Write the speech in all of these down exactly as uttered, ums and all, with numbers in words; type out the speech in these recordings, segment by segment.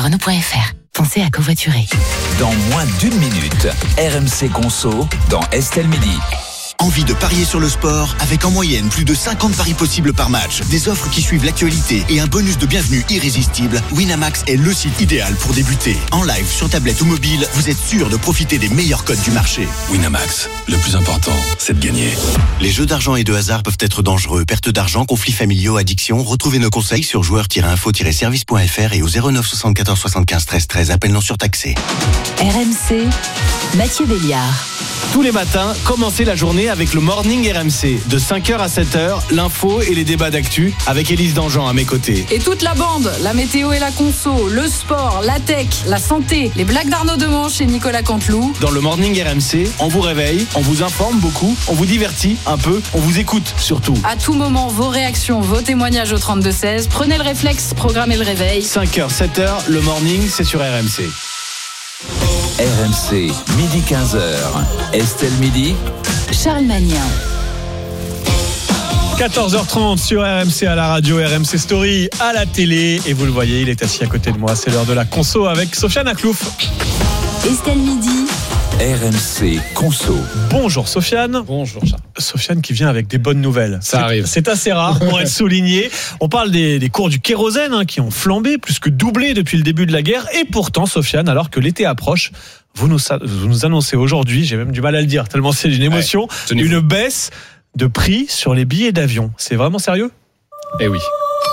Renault point F R. Pensez à covoiturer. Dans moins d'une minute, R M C Conso dans Estelle Midi. Envie de parier sur le sport avec en moyenne plus de cinquante paris possibles par match, des offres qui suivent l'actualité et un bonus de bienvenue irrésistible, Winamax est le site idéal pour débuter. En live, sur tablette ou mobile, vous êtes sûr de profiter des meilleurs codes du marché. Winamax, le plus important, c'est de gagner. Les jeux d'argent et de hasard peuvent être dangereux. Perte d'argent, conflits familiaux, addiction. Retrouvez nos conseils sur joueurs tiret info tiret service point F R et au zéro neuf soixante-quatorze soixante-quinze treize treize. Appel non surtaxé. R M C, Mathieu Béliard. Tous les matins, commencez la journée avec le Morning R M C. De cinq heures à sept heures, l'info et les débats d'actu avec Élise Dangean à mes côtés. Et toute la bande, la météo et la conso, le sport, la tech, la santé, les blagues d'Arnaud Demanche et Nicolas Canteloup. Dans le Morning R M C, on vous réveille, on vous informe beaucoup, on vous divertit un peu, on vous écoute surtout. À tout moment, vos réactions, vos témoignages au trente-deux seize. Prenez le réflexe, programmez le réveil. cinq heures, sept heures, le Morning, c'est sur R M C. R M C, midi quinze heures. Estelle Midi. Charles Magnin. quatorze heures trente sur R M C à la radio, R M C Story à la télé. Et vous le voyez, il est assis à côté de moi. C'est l'heure de la conso avec Sofiane Aklouf. Estelle Midi. R M C Conso. Bonjour Sofiane. Bonjour Charles. Sofiane qui vient avec des bonnes nouvelles. Ça c'est, arrive. C'est assez rare pour être souligné. On parle des, des cours du kérosène hein, qui ont flambé, plus que doublé depuis le début de la guerre. Et pourtant, Sofiane, alors que l'été approche, vous nous, vous nous annoncez aujourd'hui, j'ai même du mal à le dire, tellement c'est une émotion, ouais, une baisse de prix sur les billets d'avion. C'est vraiment sérieux ? Eh oui.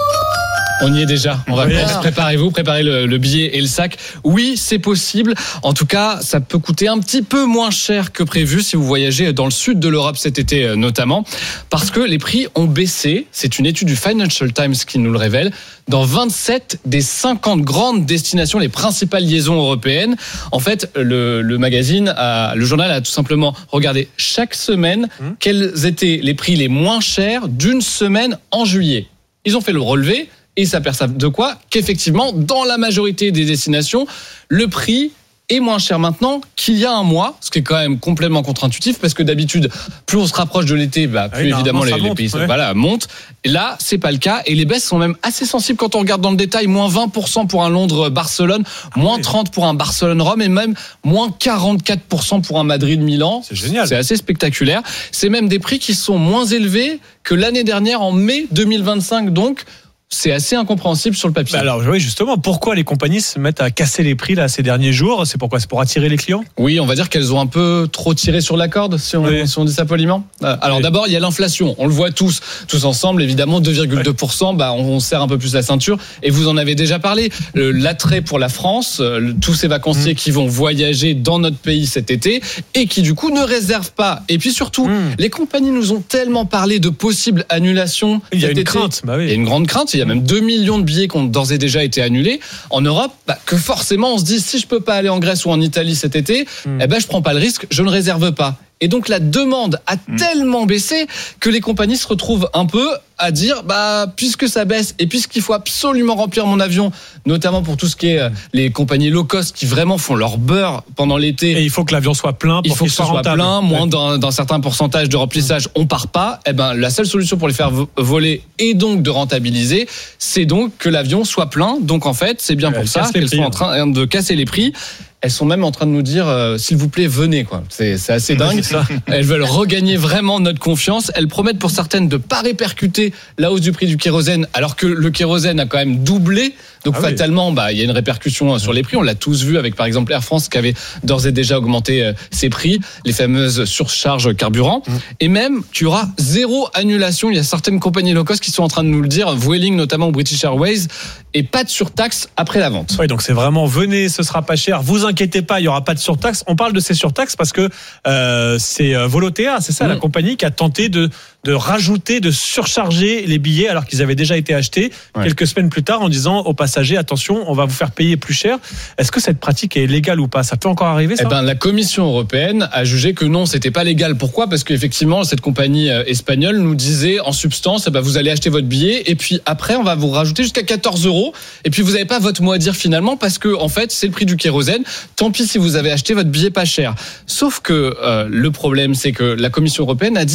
On y est déjà. On va oui. Préparez-vous, préparez le, le billet et le sac. Oui, c'est possible. En tout cas, ça peut coûter un petit peu moins cher que prévu si vous voyagez dans le sud de l'Europe cet été notamment, parce que les prix ont baissé. C'est une étude du Financial Times qui nous le révèle. Dans vingt-sept des cinquante grandes destinations, les principales liaisons européennes. En fait, le, le magazine, a, le journal a tout simplement regardé chaque semaine mmh. quels étaient les prix les moins chers d'une semaine en juillet. Ils ont fait le relevé. Et ils s'aperçoivent de quoi ? Qu'effectivement, dans la majorité des destinations, le prix est moins cher maintenant qu'il y a un mois, ce qui est quand même complètement contre-intuitif, parce que d'habitude, plus on se rapproche de l'été, bah, plus oui, évidemment les, monte, les pays ouais. voilà, montent. Et là, c'est pas le cas, et les baisses sont même assez sensibles quand on regarde dans le détail. Moins vingt pour cent pour un Londres-Barcelone, ah, moins oui. trente pour un Barcelone-Rome, et même moins quarante-quatre pour cent pour un Madrid-Milan. C'est génial. C'est assez spectaculaire. C'est même des prix qui sont moins élevés que l'année dernière, en mai deux mille vingt-cinq, donc. C'est assez incompréhensible sur le papier. Bah alors oui, justement, pourquoi les compagnies se mettent à casser les prix là ces derniers jours ? C'est pourquoi ? C'est pour attirer les clients ? Oui, on va dire qu'elles ont un peu trop tiré sur la corde, si on, oui. si on dit ça poliment. Alors oui. d'abord, il y a l'inflation. On le voit tous, tous ensemble, évidemment, deux virgule deux pour cent. Oui. Bah, on serre un peu plus la ceinture. Et vous en avez déjà parlé. L'attrait pour la France, tous ces vacanciers mmh. qui vont voyager dans notre pays cet été et qui du coup ne réservent pas. Et puis surtout, mmh. les compagnies nous ont tellement parlé de possibles annulations. Il y a une été. crainte. Bah oui. Il y a une grande crainte. Il y a même deux millions de billets qui ont d'ores et déjà été annulés en Europe, bah, que forcément on se dit si je peux pas aller en Grèce ou en Italie cet été, mmh. eh ben je prends pas le risque, je ne réserve pas. Et donc la demande a mmh. tellement baissé que les compagnies se retrouvent un peu à dire bah puisque ça baisse et puisqu'il faut absolument remplir mon avion, notamment pour tout ce qui est euh, les compagnies low cost qui vraiment font leur beurre pendant l'été. Et il faut que l'avion soit plein pour il faut qu'il que ce soit, soit rentable. plein, moins d'un, d'un certain pourcentage de remplissage, mmh. on part pas. Eh ben la seule solution pour les faire voler et donc de rentabiliser, c'est donc que l'avion soit plein. Donc en fait, c'est bien pour ça qu'elles sont en train de casser les prix. Elles sont même en train de nous dire euh, s'il vous plaît venez quoi. C'est, c'est assez dingue. C'est Elles veulent regagner vraiment notre confiance. Elles promettent pour certaines de pas répercuter la hausse du prix du kérosène alors que le kérosène a quand même doublé. Donc ah fatalement, oui. bah il y a une répercussion sur les prix. On l'a tous vu avec par exemple Air France qui avait d'ores et déjà augmenté euh, ses prix, les fameuses surcharges carburant. Mmh. Et même tu auras zéro annulation. Il y a certaines compagnies low cost qui sont en train de nous le dire, Vueling notamment ou British Airways, et pas de surtaxe après la vente. Oui, donc c'est vraiment venez, ce sera pas cher. Vous inquiétez pas, il y aura pas de surtaxe. On parle de ces surtaxes parce que euh, c'est Volotea, c'est ça mmh. la compagnie qui a tenté de de rajouter, de surcharger les billets alors qu'ils avaient déjà été achetés ouais. quelques semaines plus tard en disant aux passagers attention, on va vous faire payer plus cher. Est-ce que cette pratique est légale ou pas ? Ça peut encore arriver ça ? Eh ben, la Commission européenne a jugé que non, c'était pas légal. Pourquoi ? Parce qu'effectivement, cette compagnie espagnole nous disait en substance, eh ben, vous allez acheter votre billet et puis après on va vous rajouter jusqu'à quatorze euros et puis vous n'avez pas votre mot à dire finalement parce que en fait c'est le prix du kérosène. Tant pis si vous avez acheté votre billet pas cher. Sauf que euh, le problème c'est que la Commission européenne a dit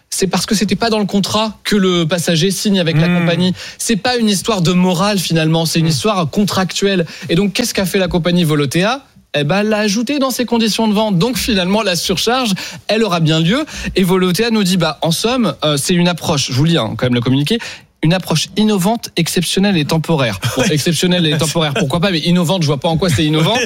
c'est parce que c'était pas dans le contrat que le passager signe avec mmh. la compagnie. C'est pas une histoire de morale finalement, c'est une mmh. histoire contractuelle. Et donc, qu'est-ce qu'a fait la compagnie Volotea ? Eh ben, elle l'a ajouté dans ses conditions de vente. Donc, finalement, la surcharge, elle aura bien lieu. Et Volotea nous dit, bah, en somme, euh, c'est une approche, je vous lis hein, quand même le communiqué, une approche innovante, exceptionnelle et temporaire. Bon, exceptionnelle et temporaire, pourquoi pas, mais innovante, je vois pas en quoi c'est innovant,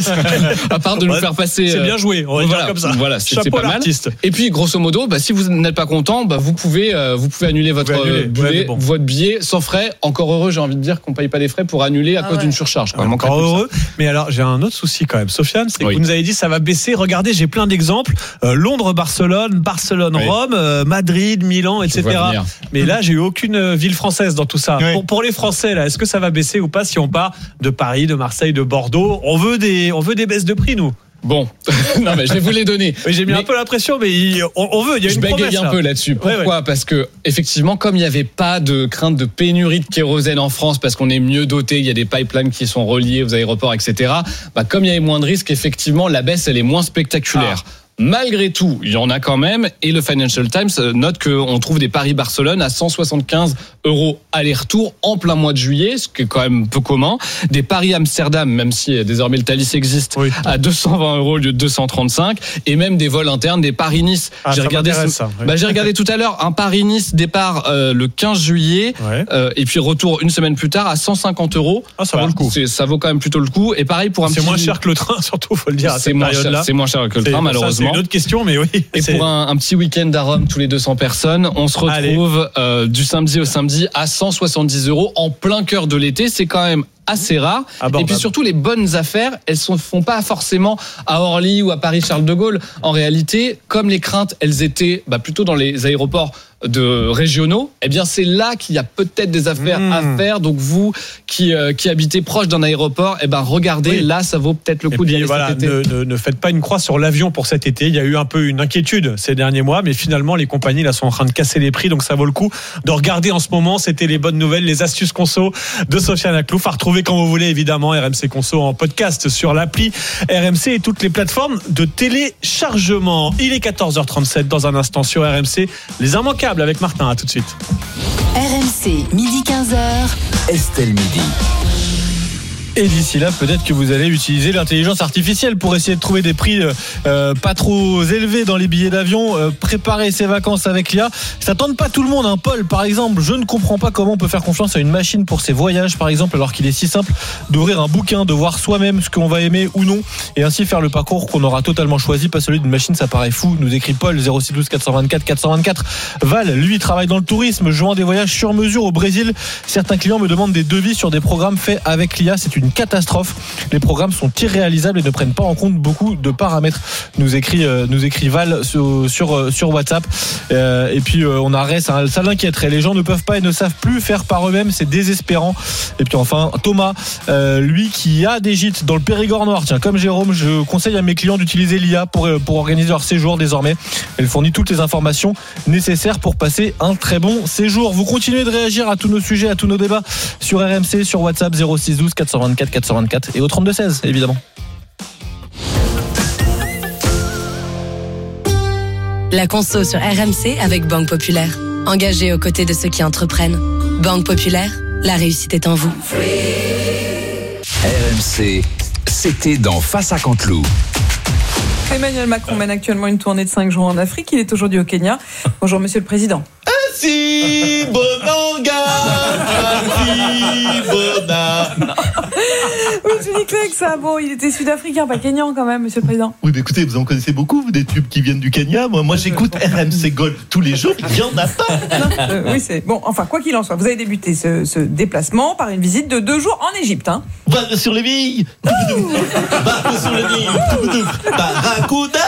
à part de nous faire passer. C'est bien joué, on va voilà, dire comme ça. Voilà, c'est, Chapeau c'est pas mal. l'artiste. Et puis, grosso modo, bah, si vous n'êtes pas content, bah, vous pouvez, euh, vous pouvez annuler votre vous annuler, billet, ouais, bon. votre billet sans frais. Encore heureux, j'ai envie de dire qu'on paye pas des frais pour annuler à ah cause ouais. d'une surcharge. Quand même. Encore heureux. Mais alors, j'ai un autre souci quand même, Sofiane, c'est oui. que vous nous avez dit ça va baisser. Regardez, j'ai plein d'exemples. Euh, Londres, Barcelone, Barcelone, oui. Rome, euh, Madrid, Milan, et cetera. Mais là, j'ai eu aucune ville française dans tout ça. Oui. Pour, pour les Français, là, est-ce que ça va baisser ou pas si on part de Paris, de Marseille, de Bordeaux ? On veut des, on veut des baisses de prix, nous. Bon, non mais je vais vous les donner. Oui, j'ai mis mais un peu la pression, mais il, on, on veut. Il y a je une promesse. Je bégaye un là. peu là-dessus. Pourquoi ? Ouais, ouais. Parce que effectivement, comme il n'y avait pas de crainte de pénurie de kérosène en France, parce qu'on est mieux doté, il y a des pipelines qui sont reliés aux aéroports, et cetera. Bah, comme il y avait moins de risques, effectivement, la baisse elle est moins spectaculaire. Ah. Malgré tout, il y en a quand même. Et le Financial Times note qu'on trouve des Paris-Barcelone à cent soixante-quinze euros aller-retour en plein mois de juillet, ce qui est quand même peu commun. Des Paris-Amsterdam, même si désormais le Thalys existe, oui. à deux cent vingt euros au lieu de deux cent trente-cinq. Et même des vols internes, des Paris-Nice. Ah, j'ai, regardé ce... ça, oui. bah, j'ai regardé tout à l'heure un Paris-Nice départ euh, le quinze juillet ouais. euh, et puis retour une semaine plus tard à cent cinquante euros. Ah, ça vaut le coup. C'est, ça vaut quand même plutôt le coup. Et pareil pour un c'est petit... moins cher que le train, surtout, faut le dire. À c'est, cette moins période-là. cher, c'est moins cher que le c'est, train, malheureusement. C'est une autre question, mais oui. Et c'est... pour un, un petit week-end à Rome, tous les deux cents personnes, on se retrouve euh, du samedi au samedi à cent soixante-dix euros en plein cœur de l'été. C'est quand même assez rare. Abordable. Et puis surtout, les bonnes affaires, elles ne font pas forcément à Orly ou à Paris-Charles de Gaulle. En réalité, comme les craintes, elles étaient bah, plutôt dans les aéroports de régionaux, eh bien c'est là qu'il y a peut-être des affaires mmh. à faire. Donc vous qui euh, qui habitez proche d'un aéroport, eh ben regardez, oui. là ça vaut peut-être le coup de y aller voilà, cet été. Ne, ne, ne faites pas une croix sur l'avion pour cet été. Il y a eu un peu une inquiétude ces derniers mois, mais finalement les compagnies là sont en train de casser les prix, donc ça vaut le coup de regarder en ce moment. C'était les bonnes nouvelles, les astuces conso de Sofiane Aklouf à retrouver quand vous voulez évidemment. R M C Conso en podcast sur l'appli R M C et toutes les plateformes de téléchargement. Il est quatorze heures trente-sept dans un instant sur R M C. Les immanquables avec Martin, à tout de suite. R M C, midi quinze heures. Estelle Midi. Et d'ici là, peut-être que vous allez utiliser l'intelligence artificielle pour essayer de trouver des prix euh, pas trop élevés dans les billets d'avion. Euh, préparer ses vacances avec l'I A. Ça tente pas tout le monde. Hein. Paul, par exemple, je ne comprends pas comment on peut faire confiance à une machine pour ses voyages, par exemple, alors qu'il est si simple d'ouvrir un bouquin, de voir soi-même ce qu'on va aimer ou non, et ainsi faire le parcours qu'on aura totalement choisi, pas celui d'une machine. Ça paraît fou. Nous écrit Paul, zéro six douze quatre cent vingt-quatre quatre cent vingt-quatre. Val, lui, travaille dans le tourisme, jouant des voyages sur mesure au Brésil. Certains clients me demandent des devis sur des programmes faits avec l'I A. C'est une catastrophe. Les programmes sont irréalisables et ne prennent pas en compte beaucoup de paramètres. Nous écrit, euh, nous écrit Val sur, sur, sur WhatsApp. Euh, et puis euh, on a Ray, ça, ça l'inquiéterait. Les gens ne peuvent pas et ne savent plus faire par eux-mêmes. C'est désespérant. Et puis enfin Thomas, euh, lui qui a des gîtes dans le Périgord noir. Tiens, comme Jérôme, je conseille à mes clients d'utiliser l'I A pour, pour organiser leur séjour désormais. Elle fournit toutes les informations nécessaires pour passer un très bon séjour. Vous continuez de réagir à tous nos sujets, à tous nos débats sur R M C, sur WhatsApp zéro six douze quatre cent vingt-quatre quatre cent vingt-quatre et au trente-deux seize évidemment. La conso sur R M C avec Banque Populaire. Engagée aux côtés de ceux qui entreprennent. Banque Populaire, la réussite est en vous. R M C, c'était dans Face à Canteloup. Emmanuel Macron mène actuellement une tournée de cinq jours en Afrique. Il est aujourd'hui au Kenya. Bonjour Monsieur le Président. Si Bonanga, si Bona. Oui, je dis que ça. Bon, il était sud-africain, pas kenyan quand même, Monsieur le Président. Oui, mais écoutez, vous en connaissez beaucoup, vous, des tubes qui viennent du Kenya. Moi, moi j'écoute R M C Gold tous les jours. Il n'y en a pas. Euh, oui, c'est bon. Enfin, quoi qu'il en soit, vous avez débuté ce, ce déplacement par une visite de deux jours en Égypte. Hein. Va sur les billes. Va sur les billes. Barracuda.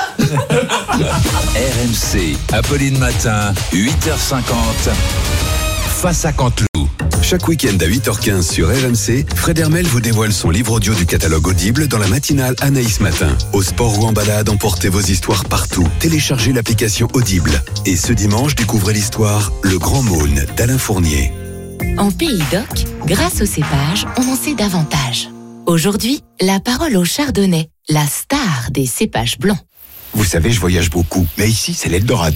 R M C, Apolline Matin, huit heures cinquante. Face à Canteloup. Chaque week-end à huit heures quinze sur R M C, Fred Hermel vous dévoile son livre audio du catalogue Audible dans la matinale Anaïs Matin. Au sport ou en balade, emportez vos histoires partout. Téléchargez l'application Audible. Et ce dimanche, découvrez l'histoire Le Grand Maulne d'Alain Fournier. En Pays d'Oc, grâce au cépage, on en sait davantage. Aujourd'hui, la parole au chardonnay, la star des cépages blancs. Vous savez, je voyage beaucoup, mais ici, c'est l'Eldorado.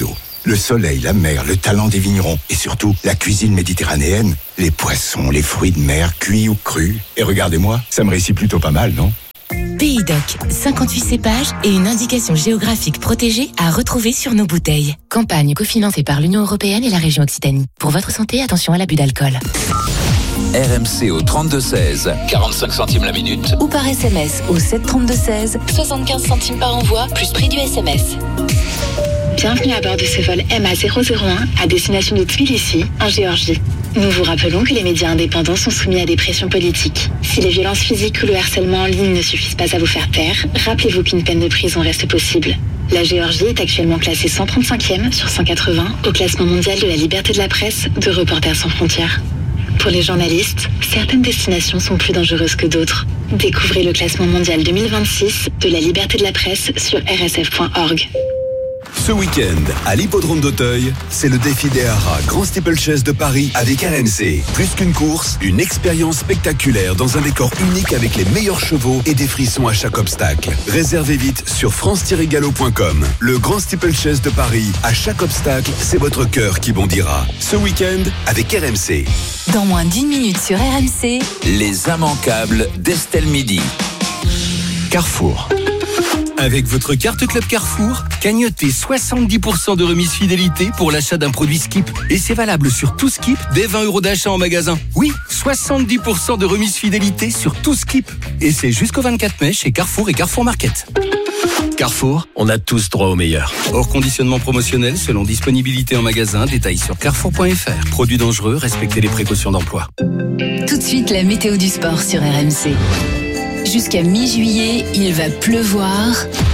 Le soleil, la mer, le talent des vignerons et surtout la cuisine méditerranéenne, les poissons, les fruits de mer, cuits ou crus. Et regardez-moi, ça me réussit plutôt pas mal, non ? Pays Doc, cinquante-huit cépages et une indication géographique protégée à retrouver sur nos bouteilles. Campagne cofinancée par l'Union européenne et la région Occitanie. Pour votre santé, attention à l'abus d'alcool. R M C au trente-deux seize, quarante-cinq centimes la minute. Ou par S M S au sept trente-deux seize, soixante-quinze centimes par envoi, plus prix du S M S. Bienvenue à bord de ce vol M A zéro zéro un à destination de Tbilissi, en Géorgie. Nous vous rappelons que les médias indépendants sont soumis à des pressions politiques. Si les violences physiques ou le harcèlement en ligne ne suffisent pas à vous faire taire, rappelez-vous qu'une peine de prison reste possible. La Géorgie est actuellement classée cent trente-cinquième sur cent quatre-vingts au classement mondial de la liberté de la presse de Reporters sans frontières. Pour les journalistes, certaines destinations sont plus dangereuses que d'autres. Découvrez le classement mondial deux mille vingt-six de la liberté de la presse sur r s f point org. Ce week-end, à l'hippodrome d'Auteuil, c'est le défi des haras Grand Steeplechase de Paris avec R M C. Plus qu'une course, une expérience spectaculaire dans un décor unique avec les meilleurs chevaux et des frissons à chaque obstacle. Réservez vite sur france tiret galop point com. Le Grand Steeplechase de Paris, à chaque obstacle, c'est votre cœur qui bondira. Ce week-end, avec R M C. Dans moins d'une minute sur R M C, Les immanquables d'Estelle Midi. Carrefour. Avec votre carte Club Carrefour, cagnotez soixante-dix pour cent de remise fidélité pour l'achat d'un produit Skip. Et c'est valable sur tout Skip dès vingt euros d'achat en magasin. Oui, soixante-dix pour cent de remise fidélité sur tout Skip. Et c'est jusqu'au vingt-quatre mai chez Carrefour et Carrefour Market. Carrefour, on a tous droit au meilleur. Hors conditionnement promotionnel selon disponibilité en magasin, détails sur carrefour point f r. Produits dangereux, respectez les précautions d'emploi. tout de suite la météo du sport sur R M C. Jusqu'à mi-juillet, il va pleuvoir.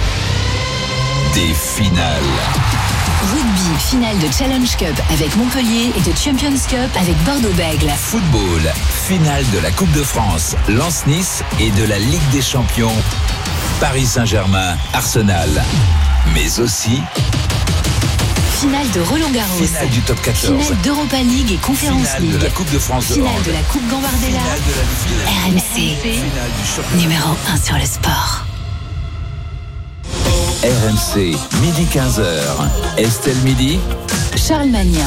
Des finales. Rugby, finale de Challenge Cup avec Montpellier et de Champions Cup avec Bordeaux-Bègles. Football, finale de la Coupe de France, Lens-Nice et de la Ligue des Champions, Paris Saint-Germain, Arsenal. Mais aussi finale de Roland-Garros, finale du top quatorze, finale d'Europa League et Conference finale League, de la Coupe de France de finale hand, de la Coupe Gambardella. R M C, numéro un sur le sport. R M C, midi quinze heures. Estelle Midi, Charles Magnin.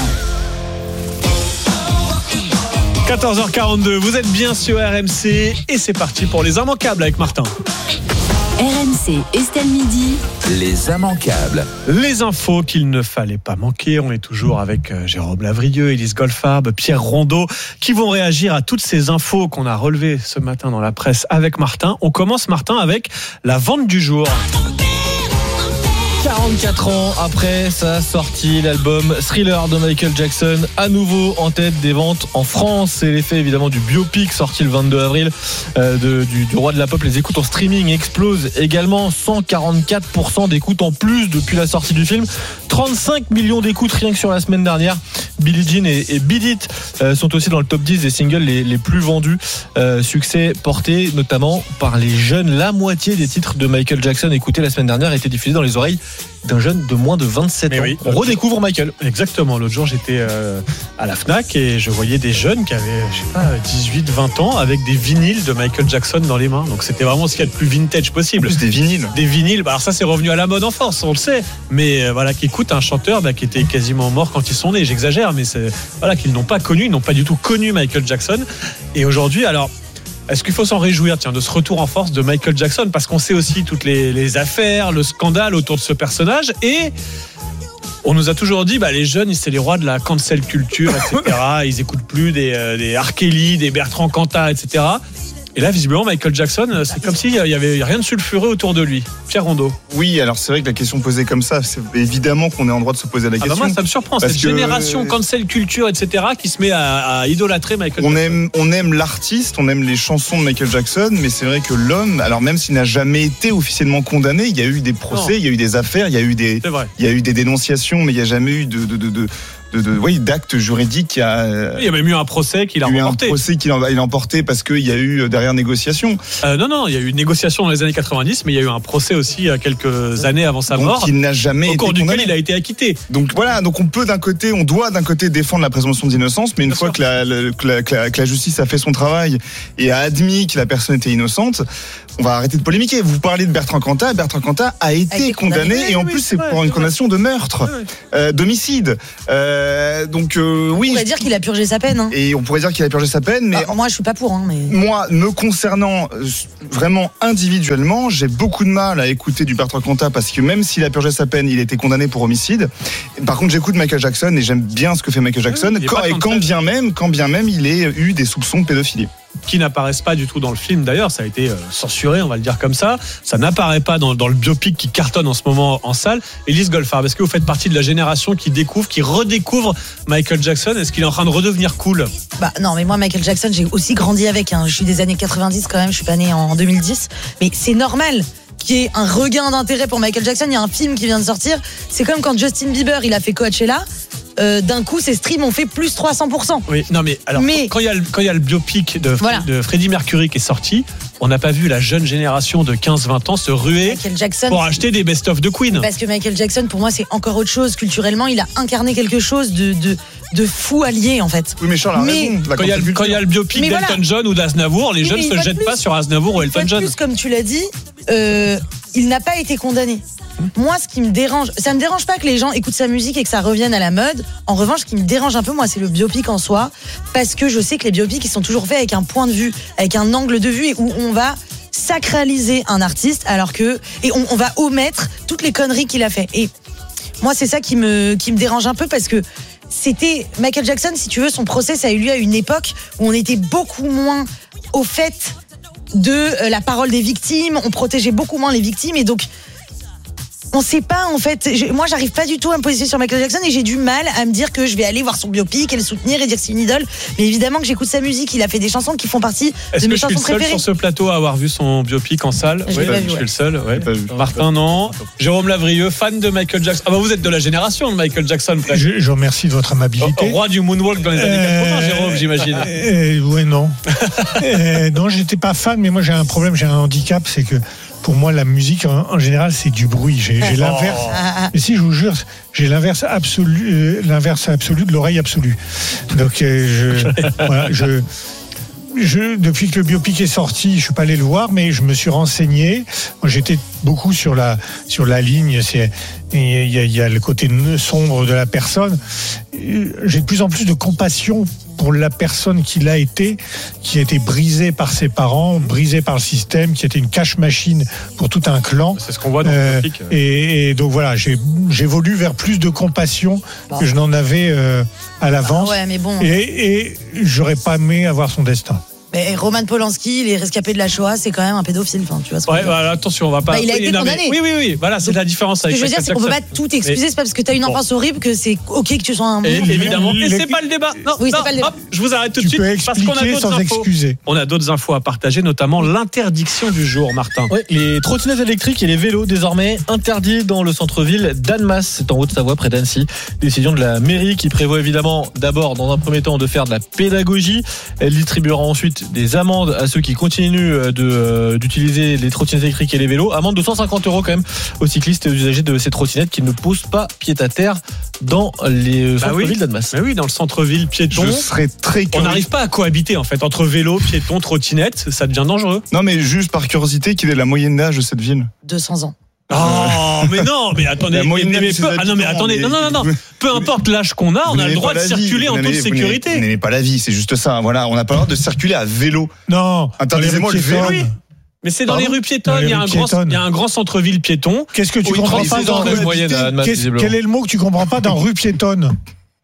quatorze heures quarante-deux, vous êtes bien sur R M C et c'est parti pour les immanquables avec Martin. R M C, Estelle Midi. Les immanquables. Les infos qu'il ne fallait pas manquer. On est toujours avec Jérôme Lavrieux, Élise Goldfarb, Pierre Rondeau, qui vont réagir à toutes ces infos qu'on a relevées ce matin dans la presse avec Martin. On commence, Martin, avec la vente du jour. quarante-quatre ans après sa sortie, l'album Thriller de Michael Jackson, à nouveau en tête des ventes en France. C'est l'effet évidemment du biopic sorti le vingt-deux avril euh, de, du, du roi de la pop. Les écoutes en streaming explosent également, cent quarante-quatre pour cent d'écoutes en plus depuis la sortie du film. trente-cinq millions d'écoutes rien que sur la semaine dernière. Billie Jean et, et Beat It euh, sont aussi dans le top dix des singles les, les plus vendus. Euh, succès porté notamment par les jeunes. La moitié des titres de Michael Jackson écoutés la semaine dernière étaient diffusés dans les oreilles d'un jeune de moins de vingt-sept Mais ans. oui. On redécouvre Michael. Exactement. L'autre jour, j'étais euh, à la Fnac et je voyais des jeunes qui avaient, je sais pas, dix-huit, vingt ans avec des vinyles de Michael Jackson dans les mains. Donc c'était vraiment ce qu'il y a de plus vintage possible. En plus, des vinyles. Des vinyles. Bah, alors ça, c'est revenu à la mode en force, on le sait. Mais euh, voilà, qui écoute un chanteur bah, qui était quasiment mort quand ils sont nés. J'exagère, mais c'est voilà qu'ils n'ont pas connu, ils n'ont pas du tout connu Michael Jackson. Et aujourd'hui, alors. Est-ce qu'il faut s'en réjouir, tiens, de ce retour en force de Michael Jackson, parce qu'on sait aussi toutes les, les affaires, le scandale autour de ce personnage, et on nous a toujours dit, bah les jeunes, c'est les rois de la cancel culture, et cetera. Ils écoutent plus des, euh, des R. Kelly, des Bertrand Cantat, et cetera. Et là, visiblement, Michael Jackson, c'est comme s'il y avait rien de sulfureux autour de lui. Pierre Rondeau. Oui, alors c'est vrai que la question posée comme ça, c'est évidemment qu'on est en droit de se poser la Ah question. bah moi, ça me surprend, cette que génération cancel culture, et cetera, qui se met à, à idolâtrer Michael on Jackson. aime, on aime l'artiste, on aime les chansons de Michael Jackson, mais c'est vrai que l'homme, alors même s'il n'a jamais été officiellement condamné, il y a eu des procès, Non. il y a eu des affaires, il y a eu des, C'est vrai. il y a eu des dénonciations, mais il n'y a jamais eu de, de, de, de de, de oui, d'actes juridiques. Qui a, il y a même eu un procès qu'il a remporté. Il y a eu un procès qu'il a, il a emporté parce qu'il y a eu derrière négociation. Euh, non, non, il y a eu une négociation dans les années quatre-vingt-dix, mais il y a eu un procès aussi il y a quelques années avant sa donc, mort. Il n'a jamais au été cours condamné. duquel il a été acquitté. Donc voilà, donc on peut d'un côté, on doit d'un côté défendre la présomption d'innocence, mais une Bien fois que la, le, que, la, que, la, que la justice a fait son travail et a admis que la personne était innocente, on va arrêter de polémiquer. Vous parlez de Bertrand Cantat. Bertrand Cantat a été, a été condamné, condamné et en oui, plus c'est pour une condamnation de meurtre, oui, oui. Euh, d'homicide. Euh, donc euh, oui. On pourrait dire qu'il a purgé sa peine. Hein. Et on pourrait dire qu'il a purgé sa peine, mais bah, moi je suis pas pour. Hein, mais... Moi, me concernant vraiment individuellement, j'ai beaucoup de mal à écouter du Bertrand Cantat parce que même s'il a purgé sa peine, il a été condamné pour homicide. Par contre, j'écoute Michael Jackson et j'aime bien ce que fait Michael Jackson. Oui, quand, et quand bien même, quand bien même, il ait eu des soupçons de pédophilie. Qui n'apparaissent pas du tout dans le film d'ailleurs, ça a été euh, censuré, on va le dire comme ça. Ça n'apparaît pas dans, dans le biopic qui cartonne en ce moment en salle. Élise Goldfarb, est-ce que vous faites partie de la génération qui découvre, qui redécouvre Michael Jackson? Est-ce qu'il est en train de redevenir cool? Bah non, mais moi Michael Jackson, j'ai aussi grandi avec. Hein. Je suis des années quatre-vingt-dix quand même, je suis pas née en deux mille dix, mais c'est normal qu'il y ait un regain d'intérêt pour Michael Jackson. Il y a un film qui vient de sortir. C'est comme quand Justin Bieber il a fait Coachella. Euh, d'un coup, ces streams ont fait plus trois cents pour cent. Oui, non mais alors mais... quand il y a le, quand il y a le biopic de, voilà. de Freddie Mercury qui est sorti, on n'a pas vu la jeune génération de quinze vingt ans se ruer Jackson, pour acheter des best-of de Queen. Parce que Michael Jackson, pour moi, c'est encore autre chose. Culturellement, il a incarné quelque chose de, de, de fou allié, en fait. Oui, mais Charles a mais... raison. Quand il y a, quand il y a le biopic mais d'Elton voilà. John ou d'Aznavour, les mais jeunes ne se jettent plus, pas sur Aznavour ou Elton John. Plus, comme tu l'as dit, euh, il n'a pas été condamné. Moi, ce qui me dérange, ça me dérange pas que les gens écoutent sa musique et que ça revienne à la mode. En revanche, ce qui me dérange un peu, moi, c'est le biopic en soi, parce que je sais que les biopics, ils sont toujours faits avec un point de vue, avec un angle de vue, et où on va sacraliser un artiste, alors que et on, on va omettre toutes les conneries qu'il a fait. Et moi, c'est ça qui me qui me dérange un peu, parce que c'était Michael Jackson, si tu veux, son procès, ça a eu lieu à une époque où on était beaucoup moins au fait de la parole des victimes, on protégeait beaucoup moins les victimes, et donc on sait pas en fait. Moi, j'arrive pas du tout à me positionner sur Michael Jackson et j'ai du mal à me dire que je vais aller voir son biopic et le soutenir et dire que c'est une idole. Mais évidemment que j'écoute sa musique. Il a fait des chansons qui font partie Est-ce de mes chansons préférées. Est-ce que je suis le seul sur ce plateau à avoir vu son biopic en salle? Je Oui, pas je vu, suis ouais. le seul. Ouais. Martin, non. Jérôme Lavrieux, fan de Michael Jackson. Ah bah vous êtes de la génération de Michael Jackson. Je, je remercie de votre amabilité. Roi du moonwalk dans les années quatre-vingts, Jérôme, j'imagine. Euh, oui, non. euh, non, j'étais pas fan, mais moi j'ai un problème, j'ai un handicap, c'est que pour moi, la musique, en, en général, c'est du bruit. J'ai, j'ai l'inverse. Oh. Et si je vous jure, j'ai l'inverse absolu, euh, l'inverse absolu de l'oreille absolue. Donc, euh, je, voilà, je, je, depuis que le biopic est sorti, je suis pas allé le voir, mais je me suis renseigné. Moi, j'étais beaucoup sur la, sur la ligne. C'est, il y a, il y a le côté sombre de la personne. J'ai de plus en plus de compassion pour la personne qu'il a été, qui a été brisée par ses parents, brisée par le système, qui était une cache-machine pour tout un clan. C'est ce qu'on voit dans euh, le biopic. Et, et donc voilà, j'ai, j'évolue vers plus de compassion bon. que je n'en avais euh, à l'avance. Ah ouais, mais bon. Et, et j'aurais pas aimé avoir son destin. Mais Roman Polanski, les rescapés de la Shoah, c'est quand même un pédophile. Enfin, tu vois ce ouais, voilà, attention, on va pas. Bah, il a été non, condamné. Mais... Oui, oui, oui. Voilà, c'est donc, la différence avec. Ce que je veux dire, c'est qu'on peut pas tout excuser. Mais... C'est pas parce que t'as une enfance bon. horrible que c'est ok que tu sois un. Et, évidemment. Et c'est pas le débat. Non, oui, non, c'est pas le débat. Hop, je vous arrête tout tu de suite peux parce qu'on a d'autres sans infos. Excuser. On a d'autres infos à partager, notamment l'interdiction du jour, Martin. Oui, les trottinettes électriques et les vélos désormais interdits dans le centre-ville d'Annemasse, c'est en Haute-Savoie, près d'Annecy. Décision de la mairie qui prévoit évidemment d'abord, dans un premier temps, de faire de la pédagogie. Elle distribuera ensuite des amendes à ceux qui continuent de, euh, d'utiliser les trottinettes électriques et les vélos. Amende de cent cinquante euros quand même aux cyclistes et aux usagers de ces trottinettes qui ne posent pas pied à terre dans les bah centres-villes oui. d'Annemasse. Bah oui, dans le centre-ville piéton. Je serais très curieux. On n'arrive pas à cohabiter en fait entre vélo, piéton, trottinette, ça devient dangereux. Non mais juste par curiosité, quelle est la moyenne d'âge de cette ville? deux cents ans. Oh, mais non, mais attendez, mais, mais, mais peu, ah non, mais attendez, non, non, non, non, peu importe l'âge qu'on a, on a le droit de circuler en toute sécurité. Vous n'aimez pas la vie, c'est juste ça. Voilà, on n'a pas le droit de circuler à vélo. Non, interdisez-moi le vélo. Oui. Mais c'est dans Pardon les rues piétonnes, il y a un grand, il y a un grand centre-ville piéton. Qu'est-ce que tu comprends pas dans rue piétonne? Quel est le mot que tu comprends pas dans rue piétonne?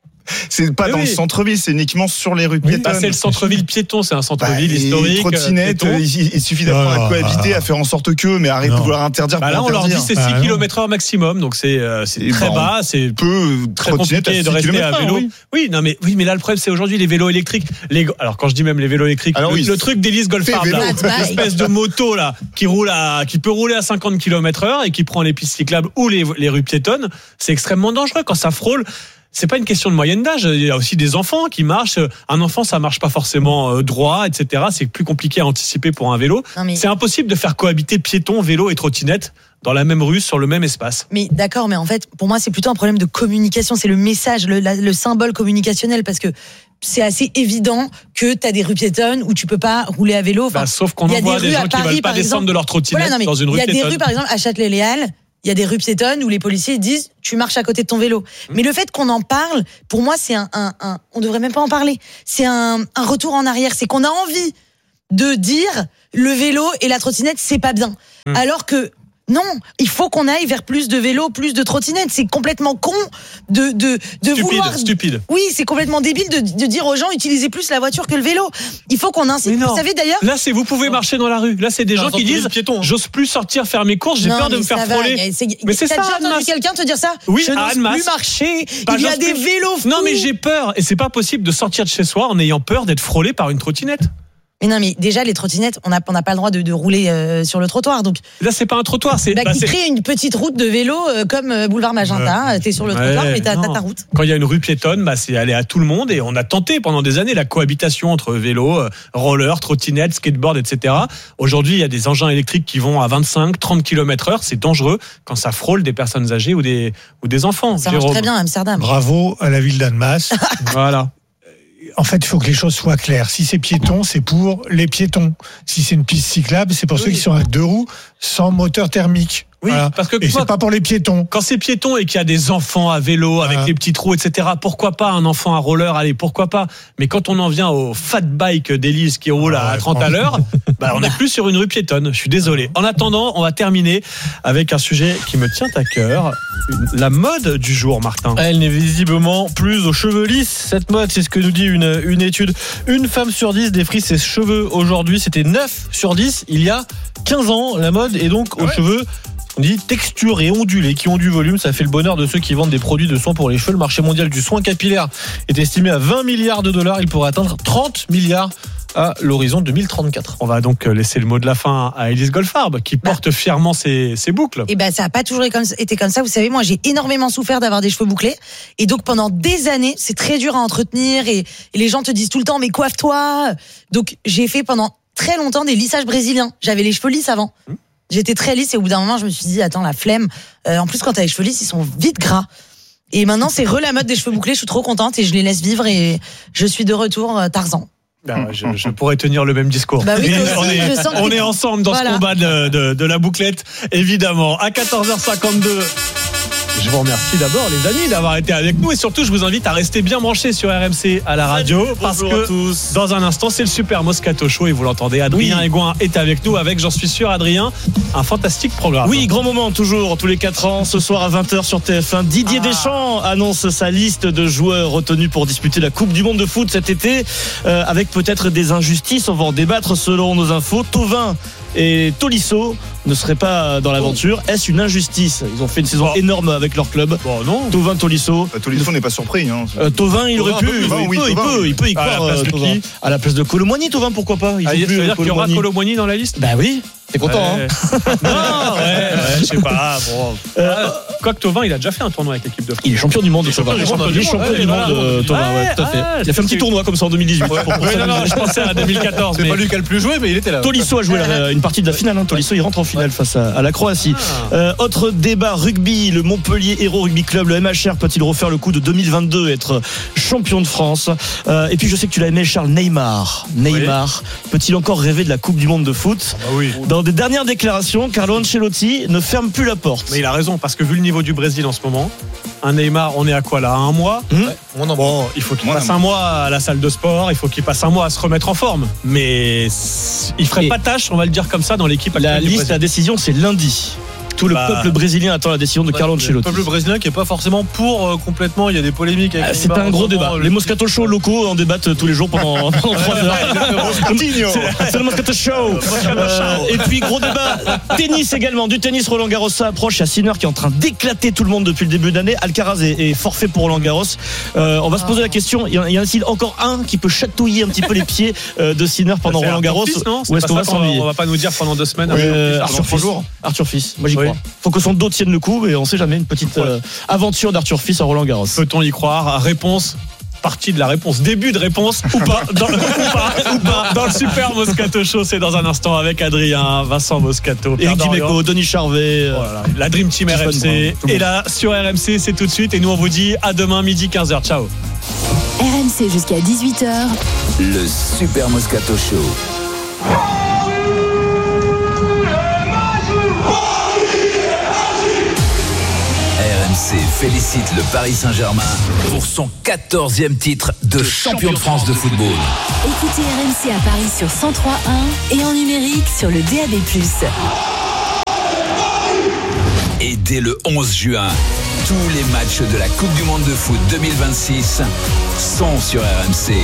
C'est pas mais dans oui. le centre-ville, c'est uniquement sur les rues piétonnes. Bah, c'est le centre-ville piéton, c'est un centre-ville bah, historique. Trottinette, euh, il, il suffit d'apprendre à cohabiter, à faire en sorte que, mais arrêtez de vouloir interdire. Bah là, on interdire. leur dit c'est six kilomètres heure maximum, donc c'est, euh, c'est très bon, bas, c'est peu très compliqué de rester à vélo. Oui. oui, non mais oui, mais là le problème c'est aujourd'hui les vélos électriques. Les, alors quand je dis même les vélos électriques, Alors, le, oui, le truc d'Élise Goldfarb, l'espèce de moto là, qui roule à, qui peut rouler à cinquante kilomètres heure et qui prend les pistes cyclables ou les, les rues piétonnes, c'est extrêmement dangereux quand ça frôle. c'est pas une question de moyenne d'âge. Il y a aussi des enfants qui marchent. Un enfant, ça marche pas forcément droit, et cetera. C'est plus compliqué à anticiper pour un vélo. Non, mais... C'est impossible de faire cohabiter piétons, vélo et trottinette dans la même rue, sur le même espace. Mais d'accord, mais en fait, pour moi, c'est plutôt un problème de communication. C'est le message, le, la, le symbole communicationnel, parce que c'est assez évident que tu as des rues piétonnes où tu peux pas rouler à vélo. Enfin, bah, sauf qu'on en voit des, des gens qui Paris, veulent pas descendre exemple, de leur trottinette voilà, non, dans une rue piétonne. Il y a des rues, par exemple, à Châtelet-Les Halles, il y a des rues piétonnes où les policiers disent tu marches à côté de ton vélo. Mmh. Mais le fait qu'on en parle, pour moi, c'est un, un, un on devrait même pas en parler. C'est un, un retour en arrière. C'est qu'on a envie de dire le vélo et la trottinette, c'est pas bien. Mmh. Alors que non, il faut qu'on aille vers plus de vélos, plus de trottinettes. C'est complètement con de de de stupide, vouloir. Stupide. Oui, c'est complètement débile de, de dire aux gens utilisez plus la voiture que le vélo. Il faut qu'on incite. Vous savez d'ailleurs. Là, c'est vous pouvez marcher dans la rue. Là, c'est des non, gens qui disent piéton, hein. J'ose plus sortir faire mes courses, j'ai non, peur de me faire frôler. Va, c'est, mais c'est ça. T'as déjà entendu quelqu'un te dire ça? Oui, je n'ose plus marcher. Bah, il y a des plus... vélos. Fous. Non, mais j'ai peur et c'est pas possible de sortir de chez soi en ayant peur d'être frôlé par une trottinette. Mais non, mais déjà les trottinettes, on n'a on n'a pas le droit de, de rouler euh, sur le trottoir. Donc là, c'est pas un trottoir, c'est. Bah, bah, qui c'est... crée une petite route de vélo euh, comme euh, boulevard Magenta. Ouais. T'es sur le trottoir, ouais, mais t'as, t'as ta route. Quand il y a une rue piétonne, bah c'est aller à tout le monde et on a tenté pendant des années la cohabitation entre vélo, euh, roller, trottinette, skateboard, et cetera. Aujourd'hui, il y a des engins électriques qui vont à vingt-cinq, trente kilomètres heure. C'est dangereux quand ça frôle des personnes âgées ou des ou des enfants. Ça marche très bien à Amsterdam. Bravo à la ville d'Annemasse. Voilà. En fait, il faut que les choses soient claires. Si c'est piéton, c'est pour les piétons. Si c'est une piste cyclable, c'est pour oui. ceux qui sont à deux roues sans moteur thermique. Oui, voilà. Parce que et c'est pas pour les piétons. Quand c'est piéton et qu'il y a des enfants à vélo avec ah. les petits trous, et cetera. Pourquoi pas un enfant à roller? Allez, pourquoi pas? Mais quand on en vient au fat bike d'Élise qui roule ah, à trente à l'heure, bah on n'est plus sur une rue piétonne. Je suis désolé. En attendant, on va terminer avec un sujet qui me tient à cœur. La mode du jour, Martin. Elle n'est visiblement plus aux cheveux lisses. Cette mode, c'est ce que nous dit une, une étude. Une femme sur dix défrise ses cheveux aujourd'hui. C'était neuf sur dix il y a quinze ans. La mode est donc aux ouais. cheveux, on dit texture et ondulés, qui ont du volume. Ça fait le bonheur de ceux qui vendent des produits de soins pour les cheveux. Le marché mondial du soin capillaire est estimé à vingt milliards de dollars. Il pourrait atteindre trente milliards à l'horizon deux mille trente-quatre. On va donc laisser le mot de la fin à Élise Goldfarb qui bah. porte fièrement ses, ses boucles. Et ben ça n'a pas toujours été comme ça. Vous savez, moi j'ai énormément souffert d'avoir des cheveux bouclés et donc pendant des années c'est très dur à entretenir et, et les gens te disent tout le temps mais coiffe-toi. Donc j'ai fait pendant très longtemps des lissages brésiliens. J'avais les cheveux lisses avant. Hum. J'étais très lisse et au bout d'un moment je me suis dit attends la flemme. Euh, en plus quand t'as les cheveux lisses ils sont vite gras. Et maintenant c'est re la mode des cheveux bouclés. Je suis trop contente et je les laisse vivre et je suis de retour euh, Tarzan. Ben, je, je pourrais tenir le même discours. Bah oui, on aussi, est, on est ensemble dans voilà. ce combat de, de, de la bouclette, évidemment. À quatorze heures cinquante-deux. Je vous remercie d'abord les amis d'avoir été avec nous et surtout je vous invite à rester bien branchés sur R M C à la radio parce Bonjour que à tous. Dans un instant c'est le Super Moscato Show et vous l'entendez, Adrien oui. Aigouin est avec nous avec, j'en suis sûr Adrien, un fantastique programme. Oui, grand moment toujours tous les quatre ans. Ce soir à vingt heures sur T F un, Didier ah. Deschamps annonce sa liste de joueurs retenus pour disputer la Coupe du Monde de foot cet été euh, avec peut-être des injustices, on va en débattre selon nos infos. Thauvin et Tolisso ne seraient pas dans l'aventure. Est-ce une injustice? Ils ont fait une saison bon. énorme avec leur club. Bon, non. Thauvin, Tolisso. Bah, Tolisso n'est pas surpris. Hein. Euh, Thauvin, il aurait pu. Thauvin, il, oui, peut, Thauvin, il peut, oui. il peut y à croire. La place de qui à la place de Colomboigny, Thauvin, pourquoi pas? Il ah, ça veut dire qu'il y aura Colomboigny dans la liste? Bah oui. T'es content, ouais. hein? Non, ouais, ouais, je sais pas. Bon. Euh, Quoique Thauvin, il a déjà fait un tournoi avec l'équipe de France. Il est champion du monde, Thauvin. Il est champion du champion du monde, Thauvin, ouais, tout à fait. Il a fait un petit tournoi comme ça en deux mille dix-huit. Ouais, oui, non, non, je pensais à deux mille quatorze. C'est pas lui qui a le plus joué, mais il était là. Tolisso a joué une partie de la finale. Tolisso, il rentre en finale face à la Croatie. Euh, autre débat rugby, le Montpellier Hérault Rugby Club, le M H R peut-il refaire le coup de deux mille vingt-deux, être champion de France? euh, Et puis je sais que tu l'as aimé, Charles, Neymar. Neymar oui. peut-il encore rêver de la Coupe du Monde de foot? Ah bah oui. Dans des dernières déclarations, Carlo Ancelotti ne ferme plus la porte. Mais il a raison, parce que vu le niveau du Brésil en ce moment, un Neymar, on est à quoi là? À un mois mmh. ouais. Bon, il faut qu'il Moi, passe non. un mois à la salle de sport, il faut qu'il passe un mois à se remettre en forme. Mais il ferait Et pas tâche, on va le dire comme ça, dans l'équipe actuelle. La liste, la décision, c'est lundi. Tout le bah, peuple brésilien attend la décision de Carlo Ancelotti. Le peuple brésilien qui n'est pas forcément pour euh, complètement, il y a des polémiques avec ah, c'est un gros débat. Les Moscato Show locaux en débattent tous les jours pendant, pendant trois heures. C'est le Moscato Show. Euh, et puis gros débat tennis également, du tennis. Roland Garros approche, il y a Sinner qui est en train d'éclater tout le monde depuis le début d'année. Alcaraz est, est forfait pour Roland Garros. Euh, on va se poser la question, il y en a, il y en a encore un qui peut chatouiller un petit peu les pieds euh, de Sinner pendant Roland Garros. Fils, non Ou est-ce qu'on va s'ennuyer? On va pas nous dire pendant deux semaines. Euh, Arthur Fils. Arthur Fils. Moi j'y crois. croire. Faut que son dos tienne le coup, mais on sait jamais. Une petite euh, aventure d'Arthur Fils à Roland-Garros. Peut-on y croire? Réponse. Partie de la réponse, début de réponse ou pas dans, ou pas, ou pas, dans le Super Moscato Show. C'est dans un instant avec Adrien, Vincent Moscato, Éric Dimeco, Denis Charvet, oh là là, la Dream Team R M C est là sur R M C, c'est tout de suite et nous on vous dit à demain midi quinze heures. Ciao. R M C jusqu'à dix-huit heures. Le Super Moscato Show. R M C félicite le Paris Saint-Germain pour son quatorzième titre de champion de France de football. Écoutez R M C à Paris sur cent trois point un et en numérique sur le D A B plus. Et dès le onze juin, tous les matchs de la Coupe du Monde de foot deux mille vingt-six sont sur R M C.